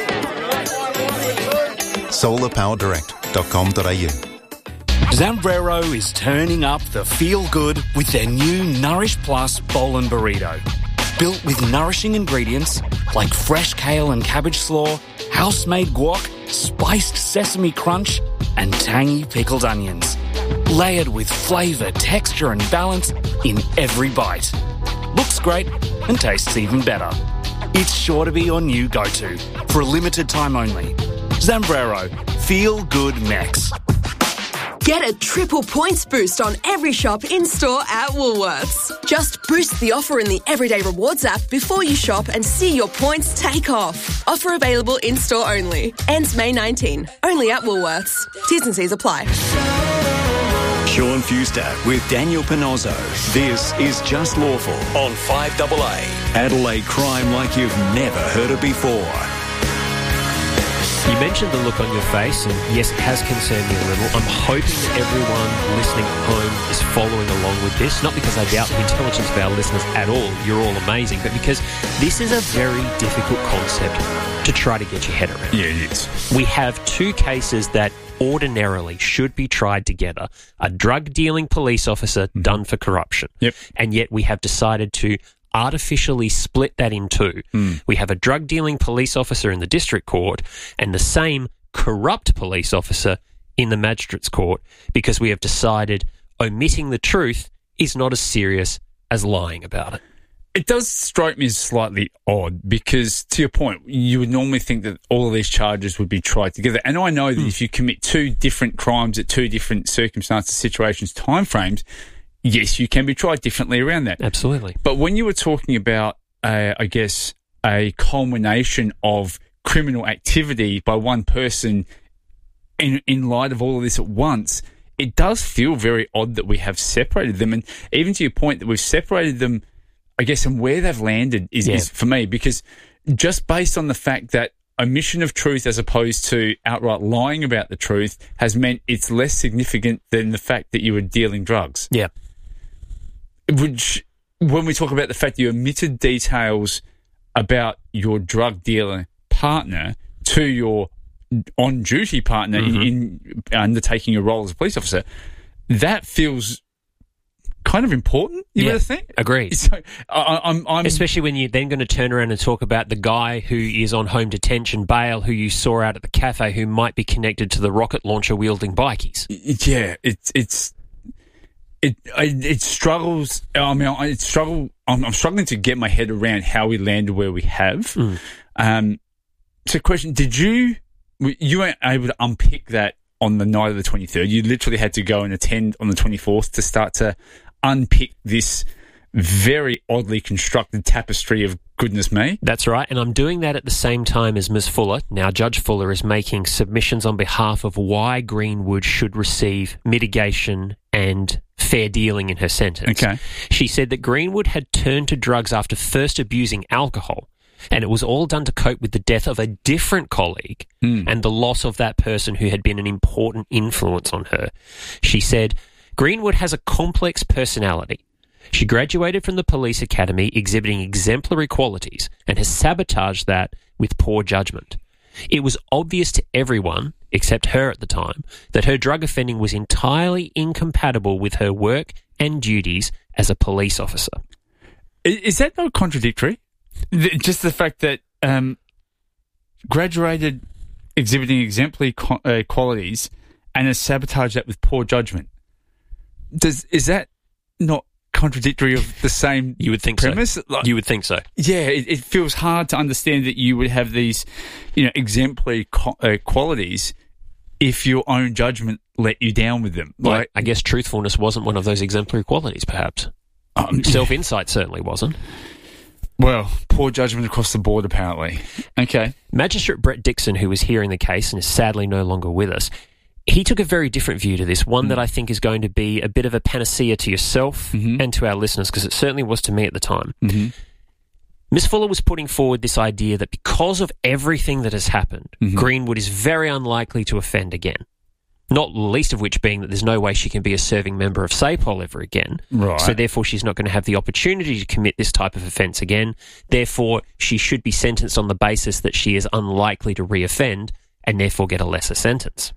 Speaker 10: solar power direct dot com dot a u.
Speaker 26: Zambrero is turning up the feel-good with their new Nourish Plus Bowl and Burrito. Built with nourishing ingredients like fresh kale and cabbage slaw, house-made guac, spiced sesame crunch, and tangy pickled onions. Layered with flavour, texture and balance in every bite. Looks great and tastes even better. It's sure to be your new go-to for a limited time only. Zambrero. Feel good Mex.
Speaker 27: Get a triple points boost on every shop in-store at Woolworths. Just boost the offer in the Everyday Rewards app before you shop and see your points take off. Offer available in-store only. Ends May nineteenth. Only at Woolworths. T's and C's apply.
Speaker 3: Sean Fuster with Daniel Pinozzo. This is Just Lawful on five A A. Adelaide crime like you've never heard it before.
Speaker 15: You mentioned the look on your face, and yes, it has concerned me a little. I'm hoping that everyone listening at home is following along with this, not because I doubt the intelligence of our listeners at all. You're all amazing, but because this is a very difficult concept to try to get your head around.
Speaker 13: Yeah, it is.
Speaker 15: We have two cases that ordinarily should be tried together. A drug-dealing police officer mm-hmm. done for corruption.
Speaker 13: Yep.
Speaker 15: And yet we have decided to artificially split that in two. Mm. We have a drug-dealing police officer in the district court and the same corrupt police officer in the magistrate's court because we have decided omitting the truth is not as serious as lying about it.
Speaker 13: It does strike me as slightly odd because, to your point, you would normally think that all of these charges would be tried together. And I know that mm. if you commit two different crimes at two different circumstances, situations, timeframes, yes, you can be tried differently around that.
Speaker 15: Absolutely.
Speaker 13: But when you were talking about, uh, I guess, a culmination of criminal activity by one person in, in light of all of this at once, it does feel very odd that we have separated them. And even to your point that we've separated them, I guess, and where they've landed is, yeah. is for me, because just based on the fact that omission of truth as opposed to outright lying about the truth has meant it's less significant than the fact that you were dealing drugs.
Speaker 15: Yeah.
Speaker 13: Which, when we talk about the fact that you omitted details about your drug dealer partner to your on-duty partner mm-hmm. in, in undertaking your role as a police officer, that feels kind of important, you
Speaker 15: yeah,
Speaker 13: would think.
Speaker 15: Agreed.
Speaker 13: So, I, I'm, I'm...
Speaker 15: Especially when you're then going to turn around and talk about the guy who is on home detention bail who you saw out at the cafe who might be connected to the rocket launcher wielding bikies.
Speaker 13: Yeah, it's it's it it, it struggles. I mean, it struggle. I'm, I'm struggling to get my head around how we landed where we have.
Speaker 15: Mm.
Speaker 13: Um, so, question: Did you you weren't able to unpick that on the night of the twenty-third? You literally had to go and attend on the twenty-fourth to start to unpick this very oddly constructed tapestry of goodness me.
Speaker 15: That's right, and I'm doing that at the same time as Miz Fuller. Now, Judge Fuller is making submissions on behalf of why Greenwood should receive mitigation and fair dealing in her sentence.
Speaker 13: Okay.
Speaker 15: She said that Greenwood had turned to drugs after first abusing alcohol, and it was all done to cope with the death of a different colleague
Speaker 13: mm.
Speaker 15: and the loss of that person who had been an important influence on her. She said, Greenwood has a complex personality. She graduated from the police academy exhibiting exemplary qualities and has sabotaged that with poor judgment. It was obvious to everyone, except her at the time, that her drug offending was entirely incompatible with her work and duties as a police officer.
Speaker 13: Is that not contradictory? Just the fact that um, graduated exhibiting exemplary co- uh, qualities and has sabotaged that with poor judgment. Does is that not contradictory of the same
Speaker 15: you would think
Speaker 13: premise?
Speaker 15: So.
Speaker 13: Like,
Speaker 15: you would think so.
Speaker 13: Yeah, it, it feels hard to understand that you would have these, you know, exemplary co- uh, qualities if your own judgment let you down with them.
Speaker 15: Like,
Speaker 13: Like,
Speaker 15: I guess truthfulness wasn't one of those exemplary qualities, perhaps.
Speaker 13: Um,
Speaker 15: Self-insight certainly wasn't.
Speaker 13: Well, poor judgment across the board, apparently. Okay.
Speaker 15: Magistrate Brett Dixon, who was hearing the case and is sadly no longer with us, he took a very different view to this, one mm. that I think is going to be a bit of a panacea to yourself
Speaker 13: mm-hmm.
Speaker 15: and to our listeners, because it certainly was to me at the time.
Speaker 13: Mm-hmm.
Speaker 15: Miss Fuller was putting forward this idea that because of everything that has happened,
Speaker 13: mm-hmm.
Speaker 15: Greenwood is very unlikely to offend again. Not least of which being that there's no way she can be a serving member of SAPOL ever again.
Speaker 13: Right.
Speaker 15: So therefore she's not going to have the opportunity to commit this type of offence again. Therefore, she should be sentenced on the basis that she is unlikely to reoffend and therefore get a lesser sentence.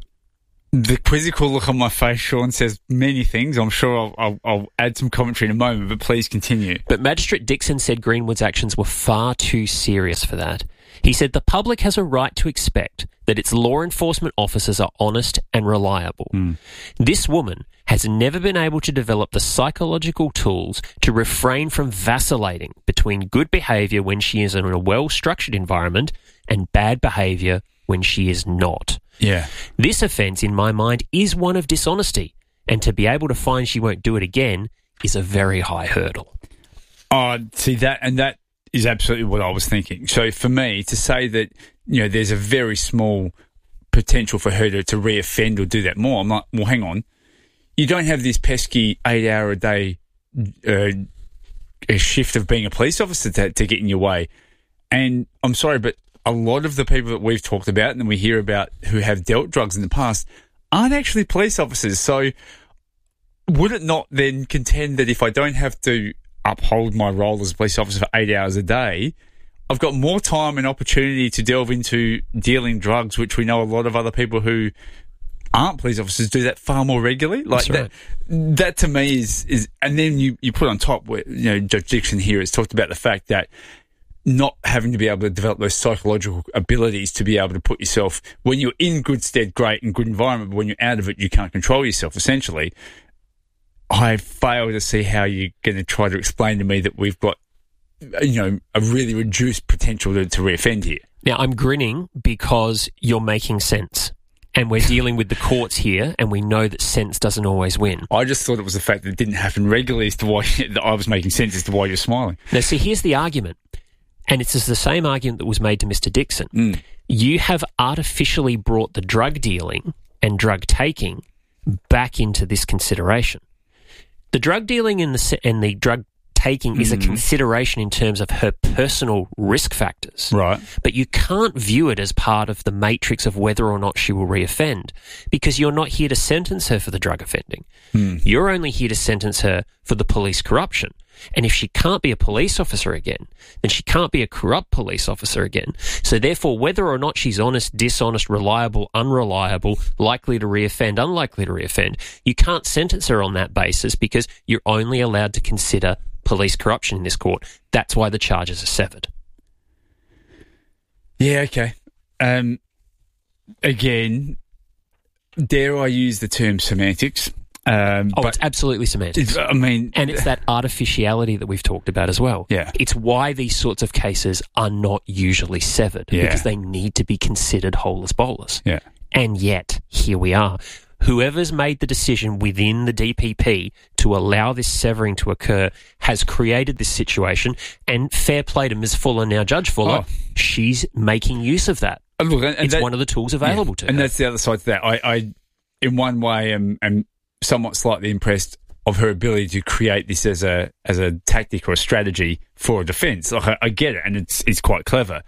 Speaker 13: The quizzical look on my face, Sean, says many things. I'm sure I'll, I'll, I'll add some commentary in a moment, but please continue.
Speaker 15: But Magistrate Dixon said Greenwood's actions were far too serious for that. He said the public has a right to expect that its law enforcement officers are honest and reliable.
Speaker 13: Mm.
Speaker 15: This woman has never been able to develop the psychological tools to refrain from vacillating between good behaviour when she is in a well-structured environment and bad behaviour when she is not.
Speaker 13: Yeah.
Speaker 15: This offence, in my mind, is one of dishonesty, and to be able to find she won't do it again is a very high hurdle.
Speaker 13: Oh, see that, and that is absolutely what I was thinking. So for me to say that, you know, there's a very small potential for her to, to reoffend or do that more, I'm like, well, hang on. You don't have this pesky eight-hour a day uh, a shift of being a police officer to, to get in your way. And I'm sorry, but a lot of the people that we've talked about and we hear about who have dealt drugs in the past aren't actually police officers. So would it not then contend that if I don't have to uphold my role as a police officer for eight hours a day, I've got more time and opportunity to delve into dealing drugs, which we know a lot of other people who aren't police officers do that far more regularly. Like
Speaker 15: That's
Speaker 13: that, right. that to me is, is, and then you, you put on top where, you know, Judge Dixon here has talked about the fact that not having to be able to develop those psychological abilities to be able to put yourself, when you're in good stead, great and good environment, but when you're out of it, you can't control yourself, essentially. I fail to see how you're going to try to explain to me that we've got, you know, a really reduced potential to, to reoffend here.
Speaker 15: Now, I'm grinning because you're making sense. And we're dealing with the courts here, and we know that sense doesn't always win.
Speaker 13: I just thought it was the fact that it didn't happen regularly as to why that I was making sense as to why you're smiling.
Speaker 15: Now, see, here's the argument. And it's the same argument that was made to Mister Dixon.
Speaker 13: Mm.
Speaker 15: You have artificially brought the drug dealing and drug taking back into this consideration. The drug dealing and the, and the drug taking mm. is a
Speaker 13: Mm.
Speaker 15: consideration in terms of her personal risk factors.
Speaker 13: Right.
Speaker 15: But you can't view it as part of the matrix of whether or not she will reoffend, because you're not here to sentence her for the drug offending.
Speaker 13: Mm.
Speaker 15: You're only here to sentence her for the police corruption. And if she can't be a police officer again, then she can't be a corrupt police officer again. So therefore, whether or not she's honest, dishonest, reliable, unreliable, likely to reoffend, unlikely to reoffend, you can't sentence her on that basis because you're only allowed to consider police corruption in this court. That's why the charges are severed.
Speaker 13: Yeah, okay. Um, again, dare I use the term semantics? Um,
Speaker 15: oh,
Speaker 13: but
Speaker 15: it's absolutely semantics.
Speaker 13: I mean...
Speaker 15: And it's that artificiality that we've talked about as well.
Speaker 13: Yeah.
Speaker 15: It's why these sorts of cases are not usually severed,
Speaker 13: Yeah.
Speaker 15: because they need to be considered whole as bowlers.
Speaker 13: Yeah.
Speaker 15: And yet, here we are. Whoever's made the decision within the D P P to allow this severing to occur has created this situation, and fair play to Miz Fuller, now Judge Fuller,
Speaker 13: Oh.
Speaker 15: she's making use of that.
Speaker 13: And look, and, and
Speaker 15: it's
Speaker 13: that-
Speaker 15: one of the tools available
Speaker 13: yeah.
Speaker 15: to
Speaker 13: And
Speaker 15: her.
Speaker 13: that's the other side to that. I, I in one way, am, am somewhat slightly impressed of her ability to create this as a as a tactic or a strategy for a defence. Like, I, I get it, and it's it's quite clever,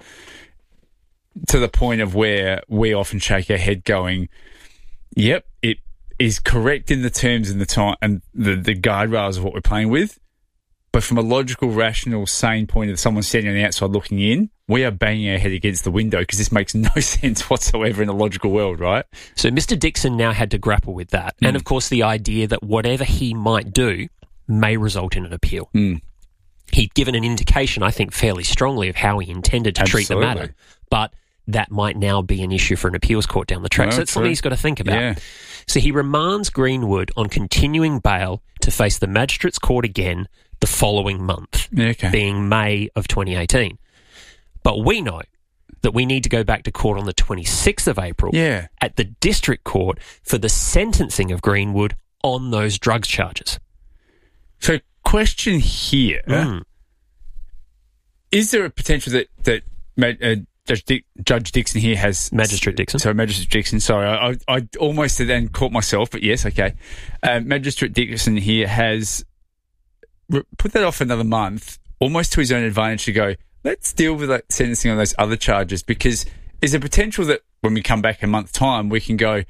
Speaker 13: to the point of where we often shake our head going, yep, it is correct in the terms and the time and the, the guardrails of what we're playing with. But from a logical, rational, sane point of someone standing on the outside looking in, we are banging our head against the window because this makes no sense whatsoever in a logical world, right?
Speaker 15: So Mister Dixon now had to grapple with that.
Speaker 13: Mm.
Speaker 15: And, of course, the idea that whatever he might do may result in an appeal.
Speaker 13: Mm.
Speaker 15: He'd given an indication, I think, fairly strongly of how he intended to treat the
Speaker 13: Absolutely.
Speaker 15: matter. But that might now be an issue for an appeals court down the track.
Speaker 13: No,
Speaker 15: so that's
Speaker 13: true.
Speaker 15: something he's got to think about.
Speaker 13: Yeah.
Speaker 15: So he remands Greenwood on continuing bail to face the Magistrates Court again the following month,
Speaker 13: Yeah, okay.
Speaker 15: being May of twenty eighteen. But we know that we need to go back to court on the twenty-sixth of April
Speaker 13: Yeah.
Speaker 15: at the District Court for the sentencing of Greenwood on those drugs charges.
Speaker 13: So, question here.
Speaker 15: Mm.
Speaker 13: Is there a potential that, that Ma- uh, Judge, Dick, Judge Dixon here has...
Speaker 15: Magistrate Dixon.
Speaker 13: Sorry, Magistrate Dixon. Sorry, I, I, I almost then caught myself, but yes, okay. Uh, Magistrate Dixon here has re- put that off another month, almost to his own advantage, to go, let's deal with that sentencing on those other charges, because is there potential that when we come back a month's time, we can go,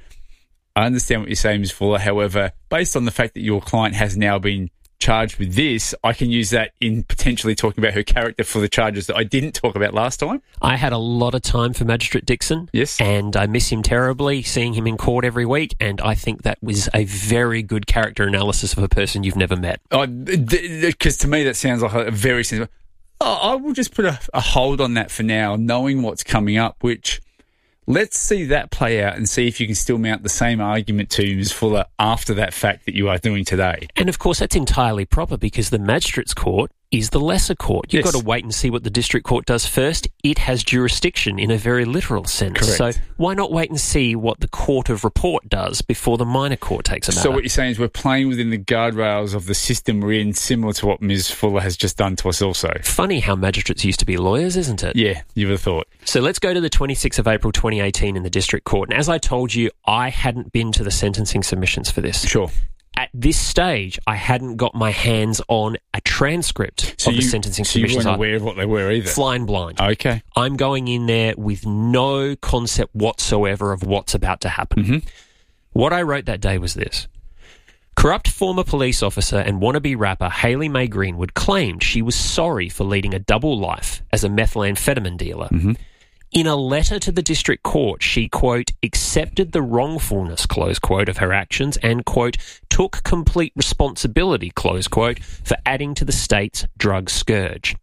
Speaker 13: I understand what you're saying, Miz Fuller. However, based on the fact that your client has now been charged with this, I can use that in potentially talking about her character for the charges that I didn't talk about last time.
Speaker 15: I had a lot of time for Magistrate Dixon.
Speaker 13: Yes.
Speaker 15: And I miss him terribly, seeing him in court every week, and I think that was a very good character analysis of a person you've never met.
Speaker 13: Because to me, that sounds like a very sensible... Oh, I will just put a, a hold on that for now, knowing what's coming up, which... Let's see that play out and see if you can still mount the same argument to Miz Fuller after that fact that you are doing today.
Speaker 15: And, of course, that's entirely proper because the Magistrates Court is the lesser court. You've
Speaker 13: Yes.
Speaker 15: got to wait and see what the District Court does first. It has jurisdiction in a very literal sense.
Speaker 13: Correct.
Speaker 15: So why not wait and see what the Court of Report does before the minor court takes a matter?
Speaker 13: So what you're saying is we're playing within the guardrails of the system we're in, similar to what Miz Fuller has just done to us also.
Speaker 15: Funny how magistrates used to be lawyers, isn't it?
Speaker 13: Yeah, you would have thought.
Speaker 15: So let's go to the twenty-sixth of April twenty eighteen in the District Court. And as I told you, I hadn't been to the sentencing submissions for this.
Speaker 13: Sure.
Speaker 15: At this stage, I hadn't got my hands on a transcript
Speaker 13: So
Speaker 15: of
Speaker 13: you,
Speaker 15: the sentencing
Speaker 13: so you
Speaker 15: submissions.
Speaker 13: weren't aware of what they were either?
Speaker 15: Flying blind.
Speaker 13: Okay.
Speaker 15: I'm going in there with no concept whatsoever of what's about to happen.
Speaker 13: Mm-hmm.
Speaker 15: What I wrote that day was this. Corrupt former police officer and wannabe rapper Hayley Mae Greenwood claimed she was sorry for leading a double life as a methamphetamine dealer.
Speaker 13: Mm-hmm.
Speaker 15: In a letter to the district court, she, quote, accepted the wrongfulness, close quote, of her actions and, quote, took complete responsibility, close quote, for adding to the state's drug scourge.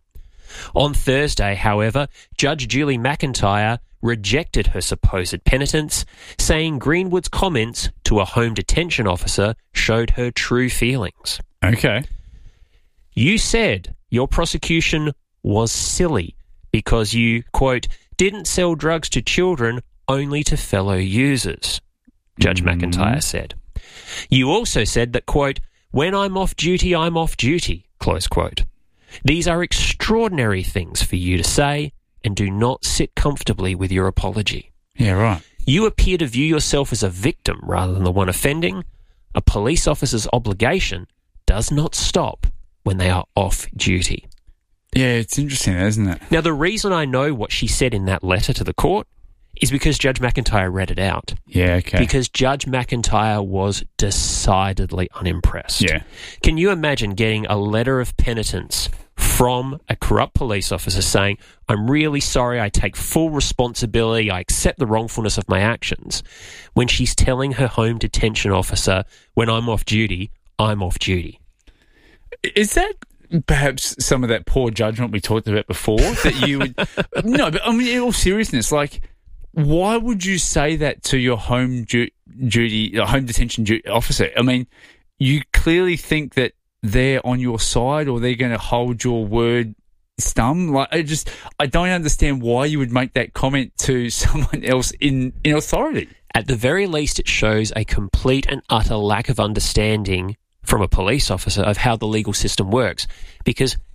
Speaker 15: On Thursday, however, Judge Julie McIntyre rejected her supposed penitence, saying Greenwood's comments to a home detention officer showed her true feelings.
Speaker 13: Okay.
Speaker 15: You said your prosecution was silly because you, quote, didn't sell drugs to children, only to fellow users, Judge mm. McIntyre said. You also said that, quote, when I'm off duty, I'm off duty, close quote. These are extraordinary things for you to say and do not sit comfortably with your apology.
Speaker 13: Yeah, right.
Speaker 15: You appear to view yourself as a victim rather than the one offending. A police officer's obligation does not stop when they are off duty.
Speaker 13: Yeah, it's interesting, isn't it?
Speaker 15: Now, the reason I know what she said in that letter to the court is because Judge McIntyre read it out.
Speaker 13: Yeah, okay.
Speaker 15: Because Judge McIntyre was decidedly unimpressed.
Speaker 13: Yeah.
Speaker 15: Can you imagine getting a letter of penitence from a corrupt police officer saying, I'm really sorry, I take full responsibility, I accept the wrongfulness of my actions, when she's telling her home detention officer, when I'm off duty, I'm off duty?
Speaker 13: Is that perhaps some of that poor judgment we talked about before? That you would... No, but I mean, in all seriousness, like, why would you say that to your home du- duty, uh, home detention du- officer? I mean, you clearly think that they're on your side or they're going to hold your word stum. Like, I just, I don't understand why you would make that comment to someone else in, in authority.
Speaker 15: At the very least, it shows a complete and utter lack of understanding from a police officer of how the legal system works. Because